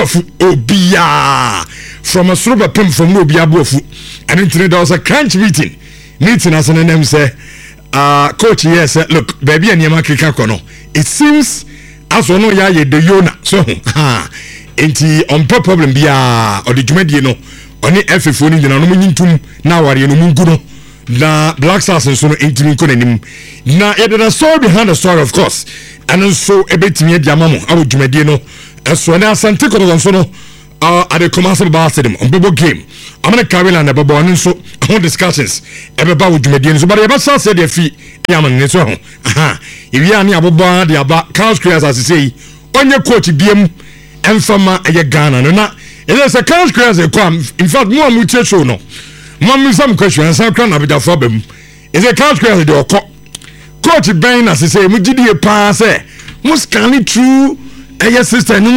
Speaker 2: obia from a super pimp from Obia Bofu. And then there was a crunch meeting. Meeting as an name say uh coach yes look baby and Yamaki Kakono. It seems as one ya ye the Yona. So ha enti on problem bia or the Jumedi no only F phone in the Nomintum now are you no na Black Stars and so no intimate konim na it is so behind the story of course and so a bit me diamamo awu Jumedi no and so na asante ko so no uh at the commercial bar stadium on Bobo game I'm gonna carry on the Bobo and so on discussions about with Jumedi so but e ba say say dey fi yaman ne so aha if ya ni abobo dey aba Carlos Queiroz as say onye coach biem enfama eye Ghana no na it is a Carlos Queiroz e come in fact mo amuche show no Mama some question and some na bida problem. Is a Carlos Queiroz the oko. Coach Ben as say mu gidi e pa say. Mu scan it through eye sister no.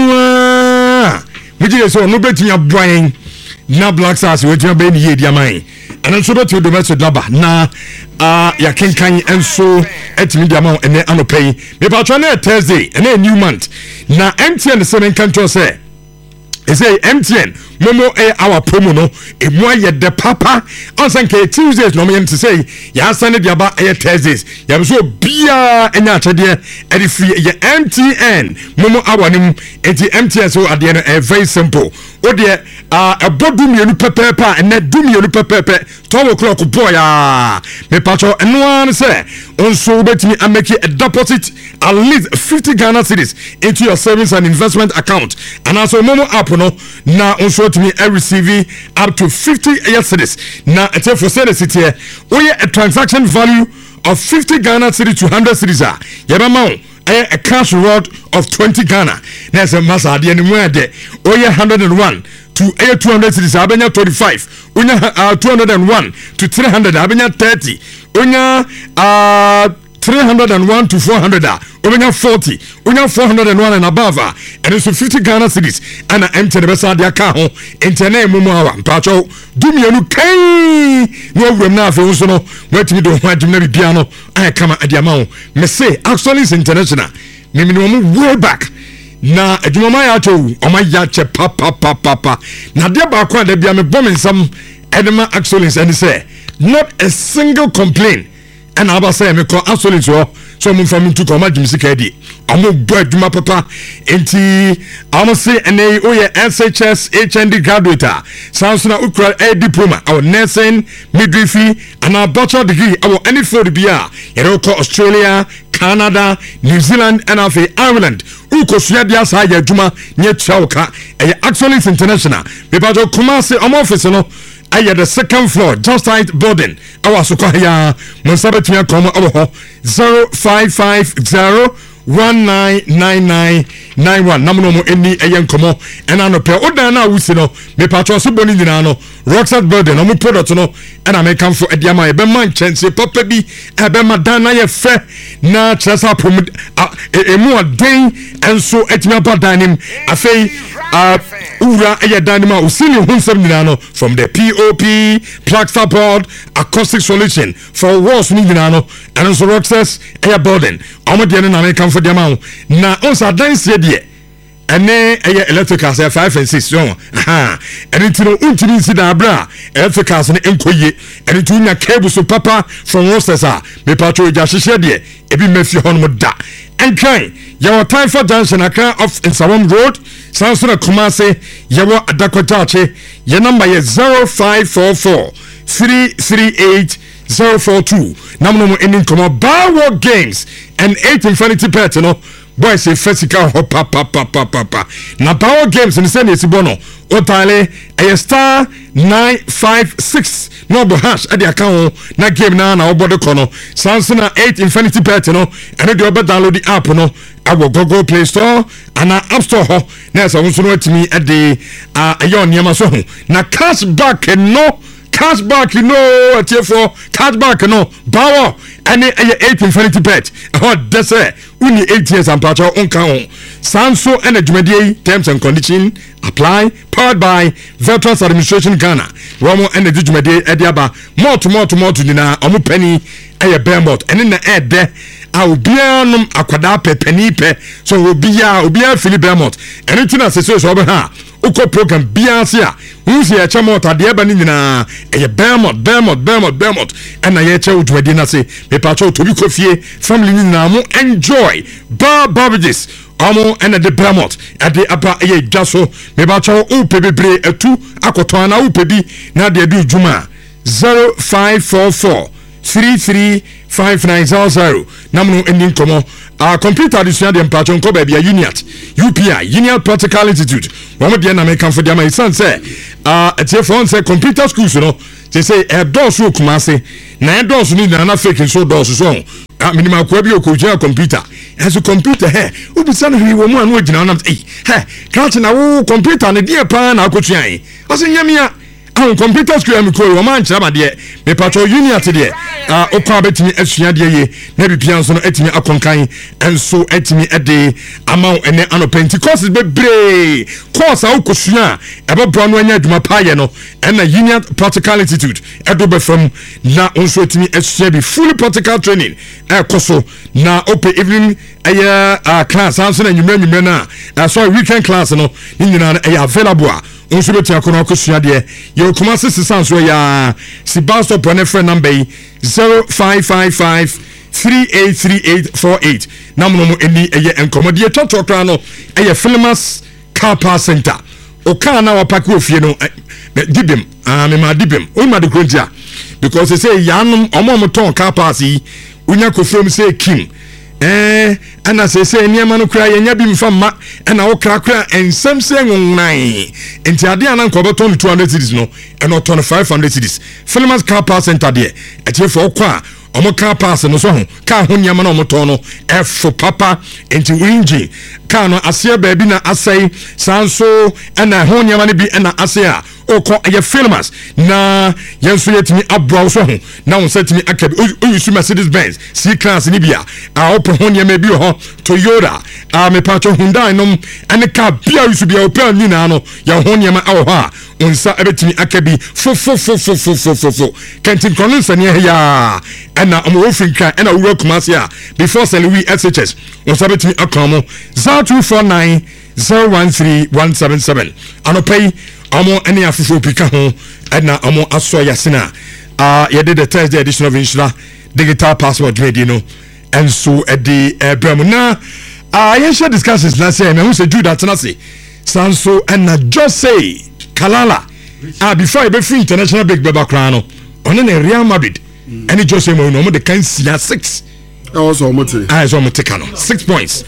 Speaker 2: Mu gidi so no betumi aboan na Black Stars we tumi be ni ye dia man. And so betu do meto daba na ah ya kenkan enso etumi dia man ene anopai. Me pa twa na Thursday ene new month. Na M T N se men kan to say. Is a M T N Momo e our promo no e mo ye de papa on sanke Tuesdays no me to say ya send the aba e Thursdays ya so bia enya atede e de free ye M T N Momo awanim enti M T N so ade no e very simple o de ah e bodum yenu pepepa and na dum yenu pepepe twelve o'clock boy ah me pacho eno an say on so betimi ameki a deposit at least fifty Ghana cedis into your savings and investment account and also Momo app no na on so to me I receive up to fifty cedis na et for say the city we a transaction value of fifty Ghana cedis to one hundred cedis ah yeba ma a cash reward of twenty Ghana na say masa de animu ade we one hundred and one to a two hundred cedis abenya twenty-five unya uh, two hundred and one to three hundred abenya thirty unya uh three hundred and one to four hundred ah unya forty unya four hundred and one and above ah and it's fifty Ghana cedis and I enter the besa dia ka ho internet mumu awa mpacho dumienu kai no wurem na afi so no watimi do ho adwum na bibia no ai kama adiama ho me say actually is international me me no way back na adwuma ya cho o ma ya che papa papa papa na dia ba kwa da bia me bom nsam edema actually and say not a single complaint and aba say me ko absolute so so mo fam tu ko ma jimsi ka di amo bo aduma papa enti amo say ene o ye S H S H N D graduate sansuna ukra a diploma or nursing midwifery and a bachelor degree or any field bia yero ko Australia Canada New Zealand and of Ireland uko suya dia sa ya aduma nye chawka e actually international be ba jo Kumasi amo office no I the second floor just right building our sukaya monsabetia come over zero five five zero one nine nine nine nine one namuno mo eni eyen komo ena no pe odan na wusi no me patro so boni nyina no Rockside building no mo product no ena me kan for ediama e be man chense papa bi e be madan na ye fe na chesa pom e mu aden enso etimia badanim afei uh ura eye danima usini hunsem nyina no from the P O P plaster board acoustic solution for walls ni nyina no and so Rockside eye building omode ne na me kan for diama na onsa dance de ene eye electrical say five and six so aha ene tino untimi sida abra electrical ne enkoye ene tunya cable so papa from Rockside me patro ja hihye de ebi mafi ho no da enkan yawo time for junction aka of in Sawam road Sansuna Kumasi yawo Adakotache your number is zero five four four three three eight zero four two namuno mo ending komo Bawo Games and eight Infinity Pet no boys say physical hop pa pa pa pa pa na Bawo Games ni send esi bono otale a star nine five six no bo hash ade account na game na na obodo kono Sansuna eight Infinity Pet no and do oba download the app no awo Google Play Store and App Store ho na so nso no atimi ade ayon niam so ho na cash back no cashback no atie for cashback no power ɛne ɛyɛ eight infinity bet ɛhɔ de sɛ woni eight years ampacha onka ho sanso ɛna dwumadie yi terms and condition apply powered by Veterans Administration Ghana wɔn ɛna di dwumadie ɛde aba mɔɔto mɔɔto mɔɔto nyinaa ɔmo pɛni ɛyɛ bɛnbɔt ɛne na ɛɛdɛ a obiara nom akwadaa pɛ pɛni pɛ so obiara obiara fili bɛnbɔt ɛne ti na sese so ɔbɛ ha okɔ program biara se a wusi ɛkyɛ mɔɔto adeɛ ɛba ne nyinaa ɛyɛ bɛnbɔt bɛnbɔt bɛnbɔt bɛnbɔt ɛna yɛkyɛ dwumadie na se mepatwa otobi kɔ fie family ne nyinaa mo enjoy bar beverages ɔmo ɛna de bɛnbɔt ɛde aba ɛyɛ dwa so mepatwa wopɛ bebree ɛtu akɔtɔn na wopɛ bi na adeɛ bi dwuma zero five four four three three five nine zero zero namuno ending komo a computer adesua de mpacho nko ba bia Uniat U P I Uniat Practical Institute wo mo de na make for de ma isan say ah etie for say computer schools no they say e doors wo kumase na e doors ni na na fake so doors so ah minimum kwa bi okojia computer as computer he obi san hwi wo mu anu ogina na eh he count na wo computer ne de pa na akotua yi ase nyamia ah computer school am ko wo man kira ba de me patro Uniat de ah okwa betimi asua de ye na bibia nso no etimi akonkan enso etimi ede amount ene ano Pentecost be bre course a ukosua ebe bro no anya adwuma pa ye no ena Uniat Practical Institute edo be from na onso etimi asua bi fully practical training e koso na open evening aya uh, class anso na nyumra nyumra na uh, sorry weekend class no nyina e available a onso beti akono akosua de ye kuma sisi sanso ya si bus stop on friend number zero five five five three eight three eight four eight namuno mo eni eye enkomodie toto kra no eye Filmas car park center o car na wapaki ofie no dibem ah me ma dibem o ma de krontia because they say yanum omo mo ton car park yi unya ko from say Kim eh ana se se niema no kra yenya bi mfa ma ana wo kra kra ensem se nnan enti ade ana nko beton two hundred cedis no and not on five hundred cedis Filmas car park center there etie for kwa omo car pass no so ho ka ho niema na omo ton no efo papa enti winji ka no ase ba bi na asai sanso ana ho niema ne bi na ase a oko ye Filmas na yenso yetimi abro so ho na won setimi akabi o yusu Mercedes Benz C class ni bia a opo ho niema bi ho Toyota a me pacho Hyundai nom ane ka bia yusu bia opa ni na no ya ho niema a ho a onsa ebetimi akabi fo fo fo fo fo fo fo fo kentin konunsa ne ya ana omo ofinka ana wura kumase a before Selewi S H S onsa betimi akamo zero two four nine zero one three one seven seven anopay omo ene afufo pika ho na omo aso yasina ah ye did the Thursday edition of Insura digital passport ready no and so at the ebram na ah ye share discussions na say me hu say Jude atenase sanso and just say Kalala ah before e be free international big baba kran no one na Real Madrid any Jose Mourinho omo de kan sia six
Speaker 3: also omo te
Speaker 2: ah so omo te kan six points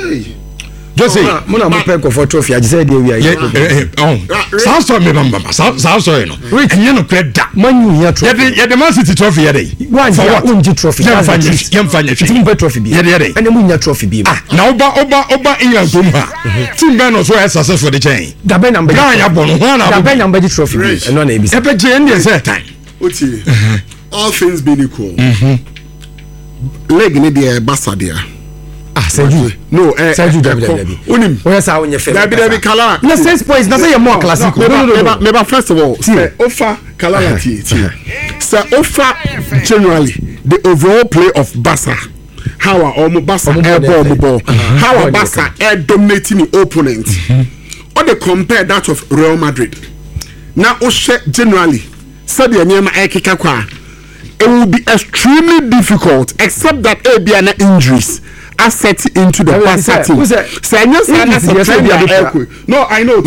Speaker 2: Jose
Speaker 4: muna mo pay for trophy I say dey we are
Speaker 2: oh sao so me bamba sao so no we enye no kweda
Speaker 4: man you trophy
Speaker 2: ye de Man City trophy ye dey
Speaker 4: one for unji trophy
Speaker 2: yam fanya yam fanya
Speaker 4: team be trophy bi
Speaker 2: ye dey
Speaker 4: and mu nya trophy bi
Speaker 2: ah na oba oba oba England tom ha team be no so success for the chain
Speaker 4: da be number
Speaker 2: ga ya bono ho na
Speaker 4: da be number the trophy bi and no na e bi
Speaker 2: e be je ndie say time
Speaker 3: oti all things being equal mhm leg ni dey Barca there
Speaker 4: ah Sergio
Speaker 3: no eh
Speaker 4: Sergio David David
Speaker 3: onim
Speaker 4: where say onye fair
Speaker 3: David David Kala
Speaker 4: na six points na say you more classic no no no
Speaker 3: me ba first of all say offer Kala ti ti say offer generally the overall play of Barca how are almost Barca air ball ball how are Barca air dominating the opponent or they compare that of Real Madrid now o generally said the nyama air kika kwa it will be extremely difficult except that A B N injuries asset into the Barca team. Say no, I know.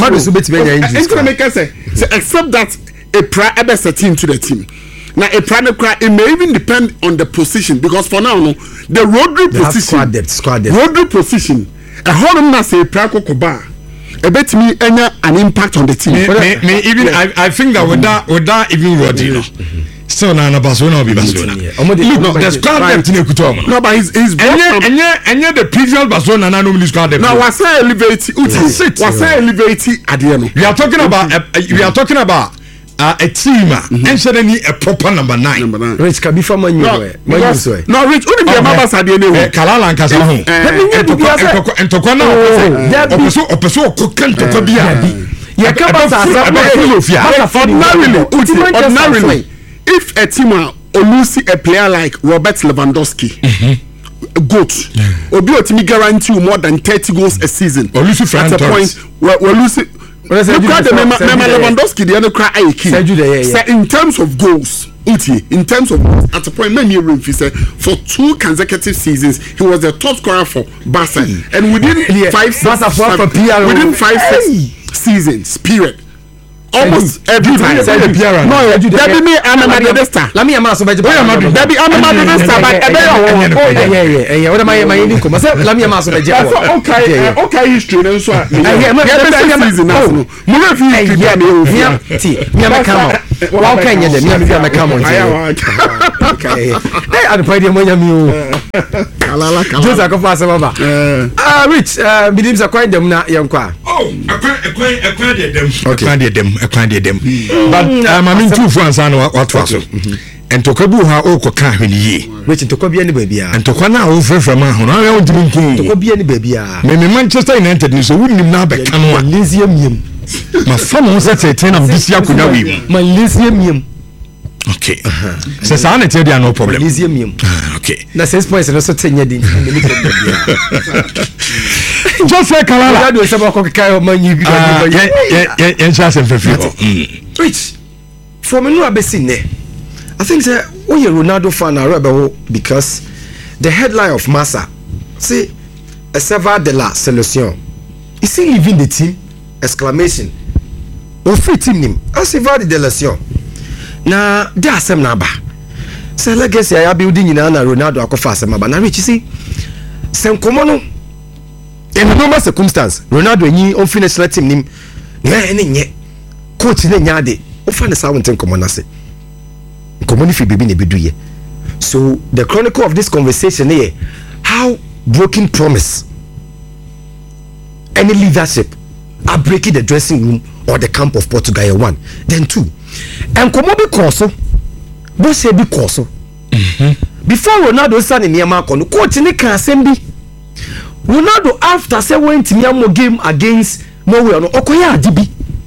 Speaker 3: Say except that a prior ever set into the team. Now a primary cry it may even depend on the position because for now no the Rodri position
Speaker 4: squad depth squad depth
Speaker 3: Rodri position a whole na say prior kokoba a bet me any an impact on the team.
Speaker 2: Me, me, me even I, I think that with that with that even Rodri no. So na na Barcelona will be Barcelona. Look, the squad depth in Ekutomo.
Speaker 3: No, but he's he's
Speaker 2: and yet and yet and yet the previous Barcelona na normally squad depth.
Speaker 3: Now was say elevate uti. Was say elevate Adriano.
Speaker 2: We are talking about uh, we are talking about Uh, a team mm-hmm. and suddenly a proper number nine. Number nine.
Speaker 4: Rich can be from man. No,
Speaker 3: because, no, Rich. Only be a mama sadi anyway.
Speaker 2: Kalala and Kasaho. And Tokana. Opeso, Opeso, Kokan Tokabia.
Speaker 3: Ordinarily, ordinarily, if a team will lose a player like Robert Lewandowski, mm-hmm. goat, or be able to guarantee more than thirty goals a season. Or lose at a point where we lose. Look at the Mema Lewandowski, the other cry I key. In terms of goals, in terms of goals, at a point, many said for two consecutive seasons, he was the top scorer for Barca, and within five, six, seven, within five, six seasons, period. Almost every time. No, Debbie, me, I'm a Madridista.
Speaker 4: Let me amass a vegetable.
Speaker 3: Debbie, I'm a Madridista, but
Speaker 4: oh, yeah, yeah, yeah. What am I? My income. Let me amass a vegetable.
Speaker 3: Okay, okay, history. And so, I hear my season now. Move if you me, me, I'm a camel.
Speaker 4: How can you? Me, I'm a camel. Okay. Hey, I'm playing when you're just like a fast over. Ah, Rich, believes a quite them now, young qua.
Speaker 2: Oh, I acquired them. Okay, them. Acquired them. But I mean, two friends are what was it? And Tokabu, how old can he?
Speaker 4: Which to be any baby. And
Speaker 2: Tokana over from my home. I want to be any baby. Maybe Manchester United, so wouldn't now be come Lysium. My phone was at a ten of this year. My Lysium. Okay. Says I tell you no problem.
Speaker 4: Lysium.
Speaker 2: Okay.
Speaker 4: That's six points and also ten years.
Speaker 2: Just say Kalala.
Speaker 4: I do some of the man you
Speaker 2: yeah, yeah, just in favor.
Speaker 4: Rich, for me, no, I've seen there. I think that when you're Ronaldo fan, I remember because the headline of Massa, see, a server de la solution. Is he leaving the team? Exclamation. O free team name. A server de la solution. Now, there are some number. So, legacy I building in Anna Ronaldo Akofa Samaba. Now, Rich, you see, some common. In a normal circumstance, Ronaldo ni on finish let team nim. Na ene nye. Coach ne nyade. O fa ne sawonten common ase. Common fi bibi ne beduye. So the chronicle of this conversation here, how broken promise, any leadership are breaking the dressing room or the camp of Portugal. One, then two, and common be corso, bo se be corso. Before Ronaldo stand in Niama kono, coach ne kan sembi. Ronaldo after say went to Miamo game against Norway no okoya adibi.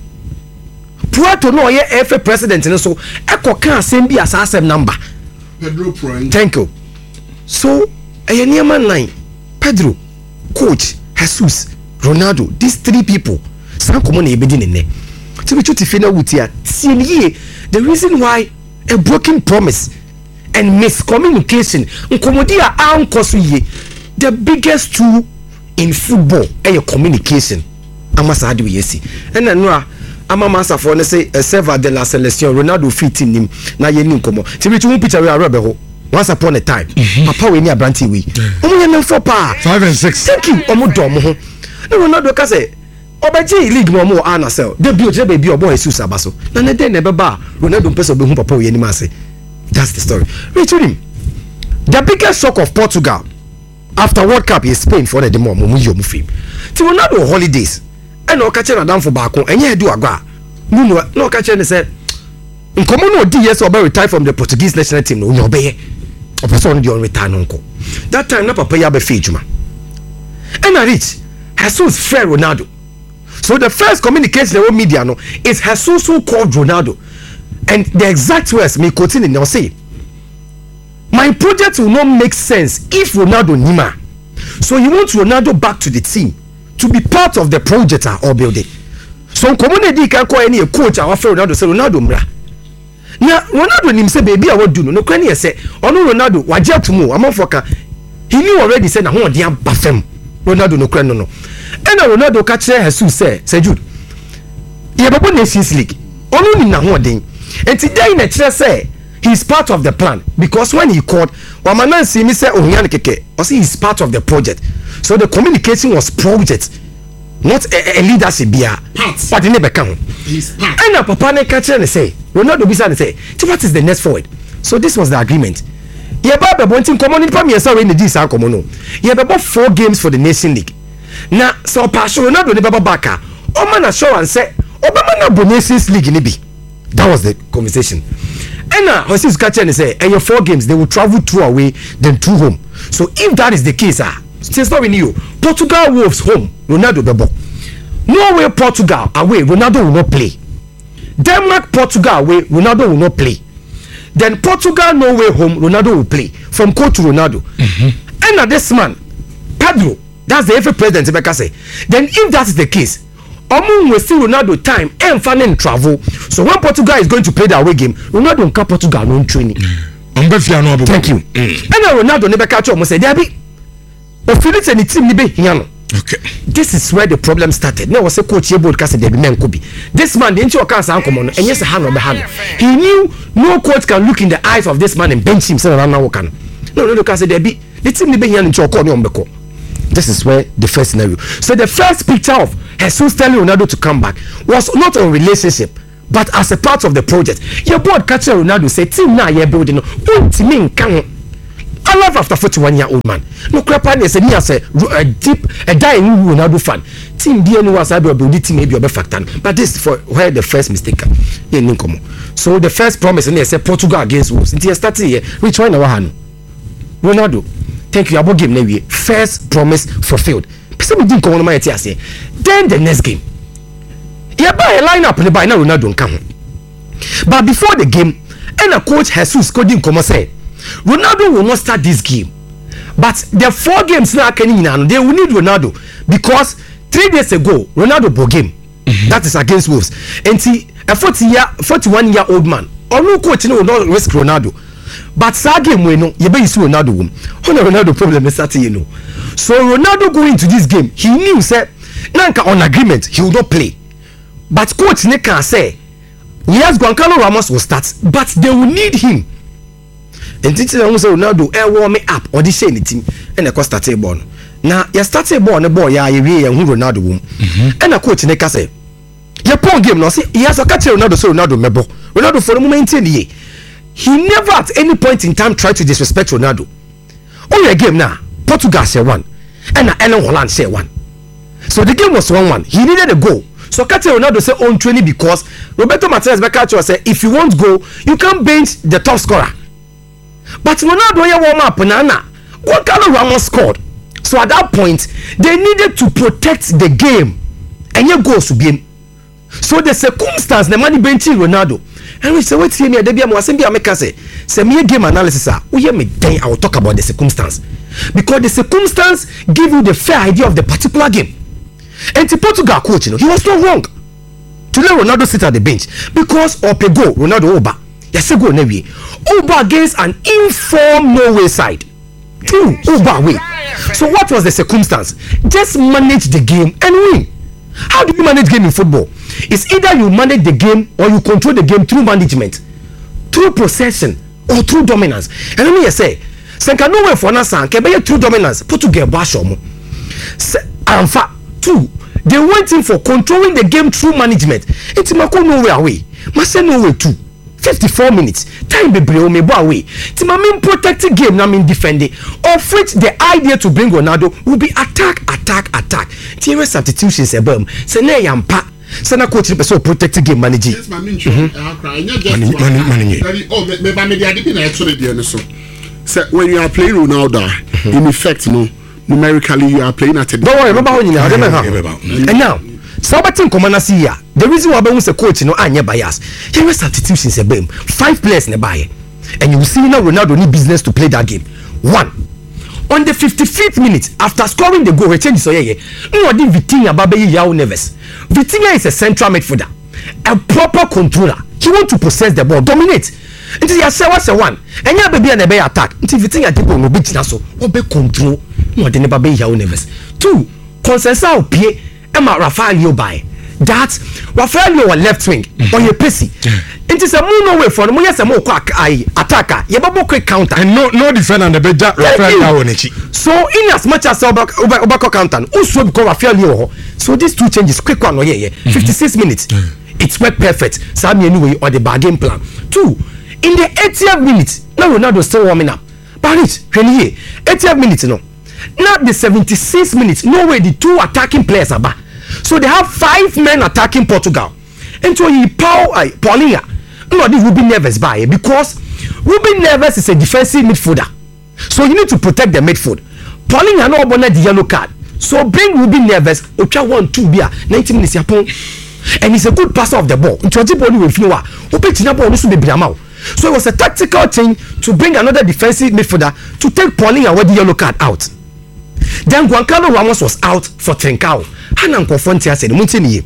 Speaker 4: Puerto no ye F A president no so eko kan asem bi asasem number.
Speaker 3: Pedro Point.
Speaker 4: Thank you. So eye niama nine Pedro, coach, Jesus, Ronaldo, these three people san komo na ebedi ne ne. To be true to fina wutia. See the reason why a broken promise and miscommunication nkomodi a ankoso ye. The biggest tool in football is communication. Amasa do yesi. And then no ama masa for say a server de la selection Ronaldo fit him na ye ni nkomo. Ti bi tu picture we arabe ho. Once upon a time. Papa we ni abranti we. Omo ye na for pa.
Speaker 2: five and six.
Speaker 4: Thank you. Omo dom ho. Na Ronaldo ka say obaji league mo mo ana sell. Debut je baby obo Jesus abaso. Na na den na be ba Ronaldo pese be hu papa we ni ma say. That's the story. Reach him. The biggest shock of Portugal after World Cup is Spain for the more mumu yomu film. Ti Ronaldo holidays. And no catch na down for back and ye do agba. No no catch and say nkomo no di yes oba retire from the Portuguese national team no no be. O person di on retire no nko. That time na papa ya be fe juma. And I reach Jesus fair Ronaldo. So the first communication with media no is Jesus who called Ronaldo. And the exact words me quoting in now say my project will not make sense if Ronaldo Nima. So you want Ronaldo back to the team to be part of the project or building. So community can call any coach or offer Ronaldo say Ronaldo mra. Now Ronaldo nim say baby I would do no can you say ono Ronaldo waje to mo amofoka he knew already say na ho dey abafem Ronaldo no kran no no. And Ronaldo catch Jesus say say Jude. Ye babo Nations League. Ono nim na ho dey. And today na kire say he's part of the plan because when he called Wamanan see me say Ohian Keke, or see he's part of the project. So the communication was project, not a, a leadership bia. But he never come.
Speaker 3: He's part.
Speaker 4: And a papa ne catch and say, Ronaldo bisa and say, what is the next forward? So this was the agreement. Yeah, Baba wanting common in Premier sorry in the this are common. Yeah, about four games for the Nation League. Now, so Pastor Ronaldo ne Baba Baka, Oman assurance say, Obama na Nations League ni bi. That was the conversation. And now Jesus catch and say, "And your four games they will travel two away, then two home." So if that is the case, ah, still not in you. Portugal Wolves home, Ronaldo bebo. Norway Portugal away, Ronaldo will not play. Denmark Portugal away, Ronaldo will not play. Then Portugal Norway home, Ronaldo will play from coach to Ronaldo. Mm-hmm. And now this man, Pedro, that's the F A president. Say. Then if that is the case. Omo will see Ronaldo time and finding travel. So when Portugal is going to play the away game, Ronaldo nka Portugal no training. Thank you. Mm. And now Ronaldo never catch up. Say, Debbie, but Felix and the team nibe hiano. Okay. This is where the problem started. Now was a coach here board cast Debbie men could be. This man didn't you can't come on and yes a hand on the hand. He knew no coach can look in the eyes of this man and bench him. Say no no can. No no cast Debbie. The team nibe hiano into call on beko. This is where the first scenario. So the first picture of Jesus telling Ronaldo to come back was not on relationship, but as a part of the project. Your board catcher Ronaldo said, "Team now you're building. Don't mean can." I love after forty-one year old man. No crap, I said me as a, a deep a dying Ronaldo fan. Team D N was able to build team maybe a factor, but this is for where the first mistake. So the first promise and they said Portugal against Wolves. Until started here, which one our hand? Ronaldo. Thank you. About game now, first promise fulfilled. Then the next game, yeah, buy a lineup and buy now Ronaldo come. But before the game, and a coach Jesus coding come say, Ronaldo will not start this game. But the four games now can they will need Ronaldo because three days ago Ronaldo bought game. Mm-hmm. That is against Wolves. And see a forty year, forty-one year old man. Or no coach no will not risk Ronaldo. But that game we know you better see Ronaldo win. How Ronaldo problem is that you know. So Ronaldo going into this game, he knew say nanka on agreement he will not play. But coach ne can say yes, Goncalo Ramos will start, but they will need him. And this is say Ronaldo air warm up or this say anything and a start a ball. Now you start a ball on the boy ya you and who Ronaldo won. And a coach ne can say your pawn game no say he has a catch Ronaldo so Ronaldo mebo. Ronaldo for the moment he he never at any point in time tried to disrespect Ronaldo. Oh your game now. Portugal say one and Ellen Holland say one. So the game was one one. He needed a goal. So Kate Ronaldo say on training because Roberto Martinez Beccacho say if you won't go, you can bench the top scorer. But Ronaldo ya warm up nana. Goncalo Ramos scored. So at that point, they needed to protect the game. And your goals to be. So the circumstance the money benching Ronaldo. And we say wait here me Debbie mo asem bi ameka say say me game analysis ah we hear me then I will talk about the circumstance because the circumstance give you the fair idea of the particular game. And the Portugal coach, you know, he was not wrong to let Ronaldo sit at the bench because or pe go Ronaldo over yes go never over against an informed Norway side. Two over way. So what was the circumstance? Just manage the game and win. How do you manage game in football? It's either you manage the game or you control the game through management, through possession or through dominance. And let me say, Senka no way for Nasa, can be through dominance. Put together Bashom. And fact, two, they went in for controlling the game through management. It's Mako no way away. Must no way too. fifty-four minutes. Time be bring me away. It's my main protected game. I mean defending. Of which the idea to bring Ronaldo will be attack, attack, attack. T R substitutions above. Sene yampa. Sana coach the so protected game managing. Yes, my main. Oh, me me me dey adipin na actually dey so. So when you are playing Ronaldo, in effect, no, numerically you are playing at a. Don't worry, remember when you are. And now. So what in common as here? The reason why we say coach no anya bias. Here is substitutions a game. Five players in the buy. And you will see now Ronaldo need business to play that game. One. On the fifty-fifth minute, after scoring the goal, he changes so yeah. No did Vitinha Babe Yao Neves. Vitinha is a central midfielder, a proper controller. He want to possess the ball, dominate. Until you say what's the one. And you baby and a attack. Until Vitinha people no beat naso. Obe control. No de Babe Yao Neves. Two. Consensa o pie. Emma Rafael by that Rafael was left wing on your pissy. It is a moon away from yes a more quack I attacker. You have a quick counter
Speaker 2: and no no defender the beja Rafael.
Speaker 4: So in as much as Obako counter, also because Rafael. So these two changes quick one yeah yeah. fifty-six minutes. It's worked perfect. Sami anyway or the bargain plan. Two in the eightieth minute. Now Ronaldo still warming up. But it when here eightieth minute no. Now the seventy-six minutes. No way the two attacking players are back. So they have five men attacking Portugal. And so he Paul uh, Paulinha no the Ruben Neves by because Ruben Neves is a defensive midfielder, so you need to protect the midfield. Pauline and no the yellow card, so bring Ruben Neves. Ocha one two beer ninety minutes yapon, and he's a good passer of the ball. Into ball with you are opening ball also be Bramau. So it was a tactical change to bring another defensive midfielder to take Pauline and the yellow card out. Then Giancarlo Ramos was out for Trincao. Hanan Confontia said,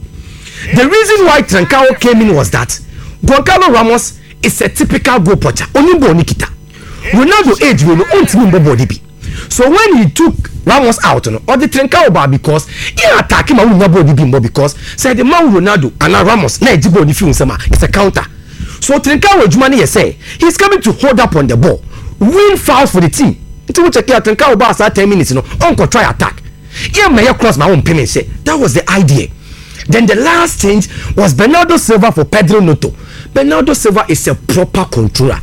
Speaker 4: the reason why Trincao came in was that Giancarlo Ramos is a typical goal poacher. Only Nikita. Ronaldo age will not body be. So when he took Ramos out, or the Trincao bar because he attacked him, I will not body be because said the man Ronaldo and Ramos, it's a counter. So Trincao Jumani say he's coming to hold up on the ball, win fouls for the team. Until we check out Trincao bar start ten minutes, you know, uncle try attack. Yeah, may I cross my own payment? Say that was the idea. Then the last change was Bernardo Silva for Pedro Neto. Bernardo Silva is a proper controller.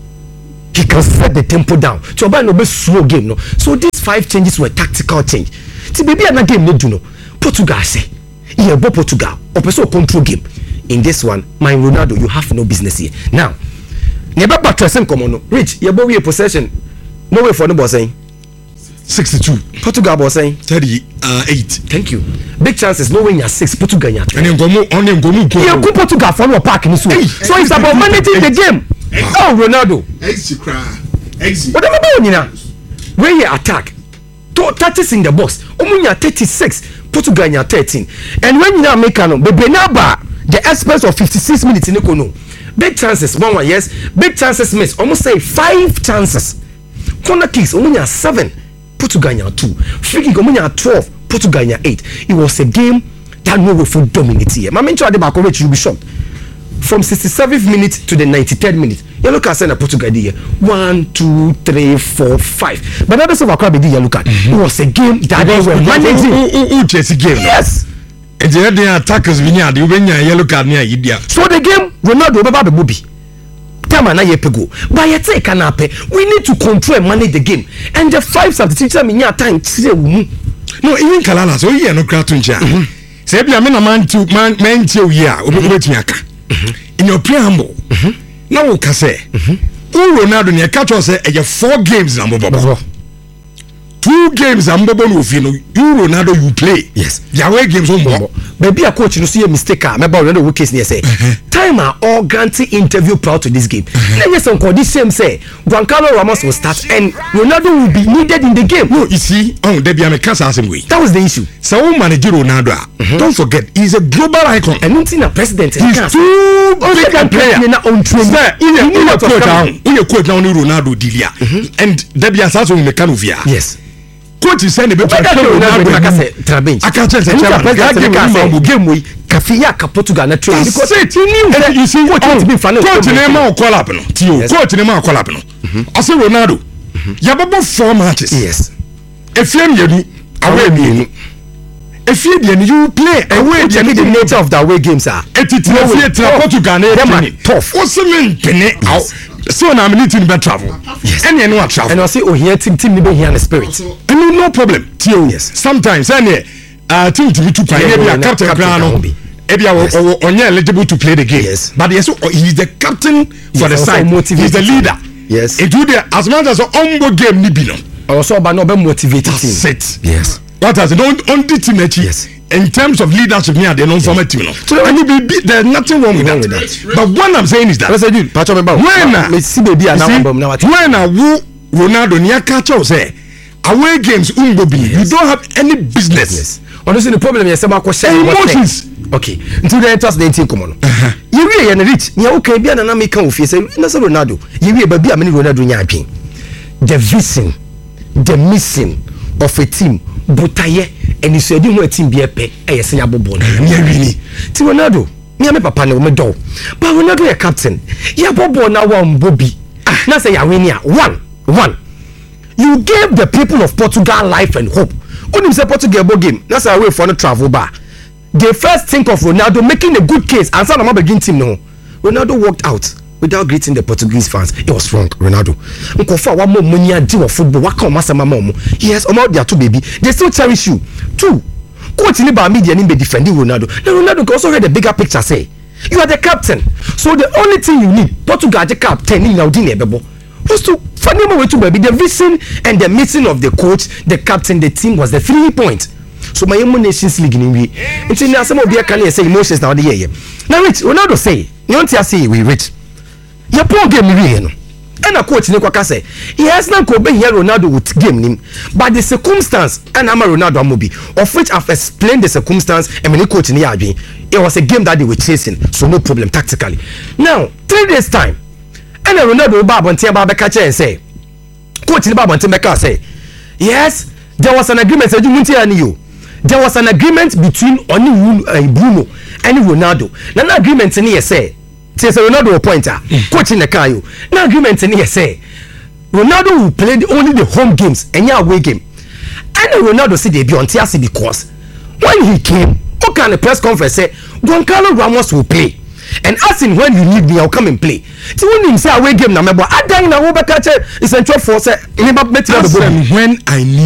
Speaker 4: He can set the tempo down. So about no be slow game, no. So these five changes were tactical change. See, baby, another game no do no. Portugal say, yeah, but Portugal, also control game. In this one, my Ronaldo, you have no business here. Now, never back to same come on. Rich, your boy possession. No way for the boss saying.
Speaker 2: sixty-two.
Speaker 4: Portugal boss saying.
Speaker 2: thirty-eight.
Speaker 4: Thank you. Big chances. No way you're six. Portugal you're
Speaker 2: two. And then go on them go move.
Speaker 4: Yeah, go Portugal for no park in this way. So it's about managing the game. Oh, Ronaldo.
Speaker 3: Exit cry. Exit.
Speaker 4: Whatever about you now. Where you attack. thirty in the box. Omunya thirty-six. Portugal you're thirteen. And when you now make a no, baby now the expense of fifty-six minutes in Econo. Big chances, one one, yes. Big chances miss. Almost say five chances. Corner kicks, Omunya seven. Portugal two. Free kick, Omunya twelve. Portugal eight. It was a game that no way for dominate here. My mentor at the back of it, you'll be shocked. From sixty-seventh minute to the ninety-third minute, you look at Senna Portugal here. One, two, three, four, five. But that doesn't look at you look at. It was a game that they were managing.
Speaker 2: Who chase game?
Speaker 4: Yes.
Speaker 2: And the other attackers we need you when you yellow card near India.
Speaker 4: So the game Ronaldo Baba Bubi. Tama na yepego. But you take an ape. We need to control and manage the game. And the five substitutes in your time.
Speaker 2: No, even Kalala, so here no cartoon chat. Say be a man man to man man to ya obet miaka. In your preamble. Now can say. Who Ronaldo near catch us say four games na Bobo. Two games and Bobo no you you Ronaldo you play.
Speaker 4: Yes.
Speaker 2: Yahweh games on more.
Speaker 4: Baby a coach no see a mistake ah. Remember Ronaldo who case near say. Time are all granting interview proud to this game. Then yes on this same say Giancarlo Ramos will start and Ronaldo will be needed in the game.
Speaker 2: No, you see, oh there be a cancer same way.
Speaker 4: That was the issue.
Speaker 2: So manager Ronaldo, mm-hmm. don't forget he's a global icon.
Speaker 4: And not in a president.
Speaker 2: He's too big a player.
Speaker 4: In our own training.
Speaker 2: Sir, in a in a coach now, in a coach now Ronaldo Dilia. And there be a sasa in the Canuvia.
Speaker 4: Yes.
Speaker 2: Coach is sending
Speaker 4: better Ronaldo Trabench.
Speaker 2: I can't tell you
Speaker 4: game we Kafia Portugal na train because
Speaker 2: he knew you see what
Speaker 4: to be fan of
Speaker 2: coach name ma call up no tio coach name ma call up no I say Ronaldo ya babo four matches
Speaker 4: yes
Speaker 2: efiem yenu away bienu efie bien you play away bien
Speaker 4: the nature of the away games are
Speaker 2: etiti efie tra Portugal na
Speaker 4: dem tough
Speaker 2: o se men pene so na me need to travel
Speaker 4: yes
Speaker 2: any no travel
Speaker 4: and I say oh here team team ni be here the spirit
Speaker 2: I mean no problem tio
Speaker 4: yes
Speaker 2: sometimes any uh team to be too quiet be a captain crown Ebia onye eligible to play the game.
Speaker 4: Yes.
Speaker 2: But yes, he's the captain for
Speaker 4: yes,
Speaker 2: the side. He's the leader.
Speaker 4: Yes.
Speaker 2: It do the as much as on game ni bi no.
Speaker 4: Also ba no be motivated team.
Speaker 2: Set.
Speaker 4: Yes.
Speaker 2: What has don't on the team actually.
Speaker 4: Yes.
Speaker 2: In terms of leadership me they non form a team no. So and be, be there's nothing wrong with that. With that. But what I'm saying is that
Speaker 4: Let's say patch remember.
Speaker 2: When
Speaker 4: me see baby na
Speaker 2: now when a Ronaldo near catch us say away games umbo bi. You don't have any business.
Speaker 4: Yes. Honestly the problem is say ma question
Speaker 2: emotions.
Speaker 4: Okay, until the enters the eighteen come on. You really and rich. You okay? Be an American of you say Ronaldo. You really baby. I mean Ronaldo nyapin. The vision, the missing of a team. Butaye and you said you know a team be a pay. Eh, yes, you bobo na.
Speaker 2: Yeah, really.
Speaker 4: Ti Ronaldo. Me and my papa na me do. But Ronaldo a captain. Ya bobo na one Bobby. Ah, na say ya win ya one one. You gave the people of Portugal life and hope. Only say Portugal bo game. That's a way for no travel bar. They first think of Ronaldo making a good case and some of begin team no. Ronaldo walked out without greeting the Portuguese fans. It was wrong, Ronaldo. Nkofa wa mo money do of football. Wa kan masama mo. Yes, omo dia two baby. They still cherish you. Two. Coach ni ba media ni be defending Ronaldo. Now Ronaldo can also read the bigger picture say. You are the captain. So the only thing you need, Portugal the captain in Yaudine Bebo, was to find him away to baby. The vision and the mission of the coach, the captain, the team was the three point. So my own Nations League in we. It's in some of the can say emotions now the year. Now Rich, Ronaldo say, you want to say we Rich. Your poor game we and a coach Nikwaka say he has not go here Ronaldo with game him, but the circumstance and I'm a Ronaldo Amobi, of which I've explained the circumstance and many coach in the Arby. It was a game that they were chasing, so no problem tactically. Now, three days time, and a Ronaldo Bab and Tia Baba catcher and say, Coach Bab and Timeka say, yes, there was an agreement. Said you there was an agreement between Oni uh, Bruno and Ronaldo. Now, an agreement in here say. Says Ronaldo pointer, coach in the car. Now agreement in here say Ronaldo will play the, only the home games and your away game. And Ronaldo said they be on T R C because when he came, what kind of press conference say Goncalo Ramos will play. And asking when you need me, I'll come and play. So when you say away game, na mebo, I dang na wo be catch is central force. When I need.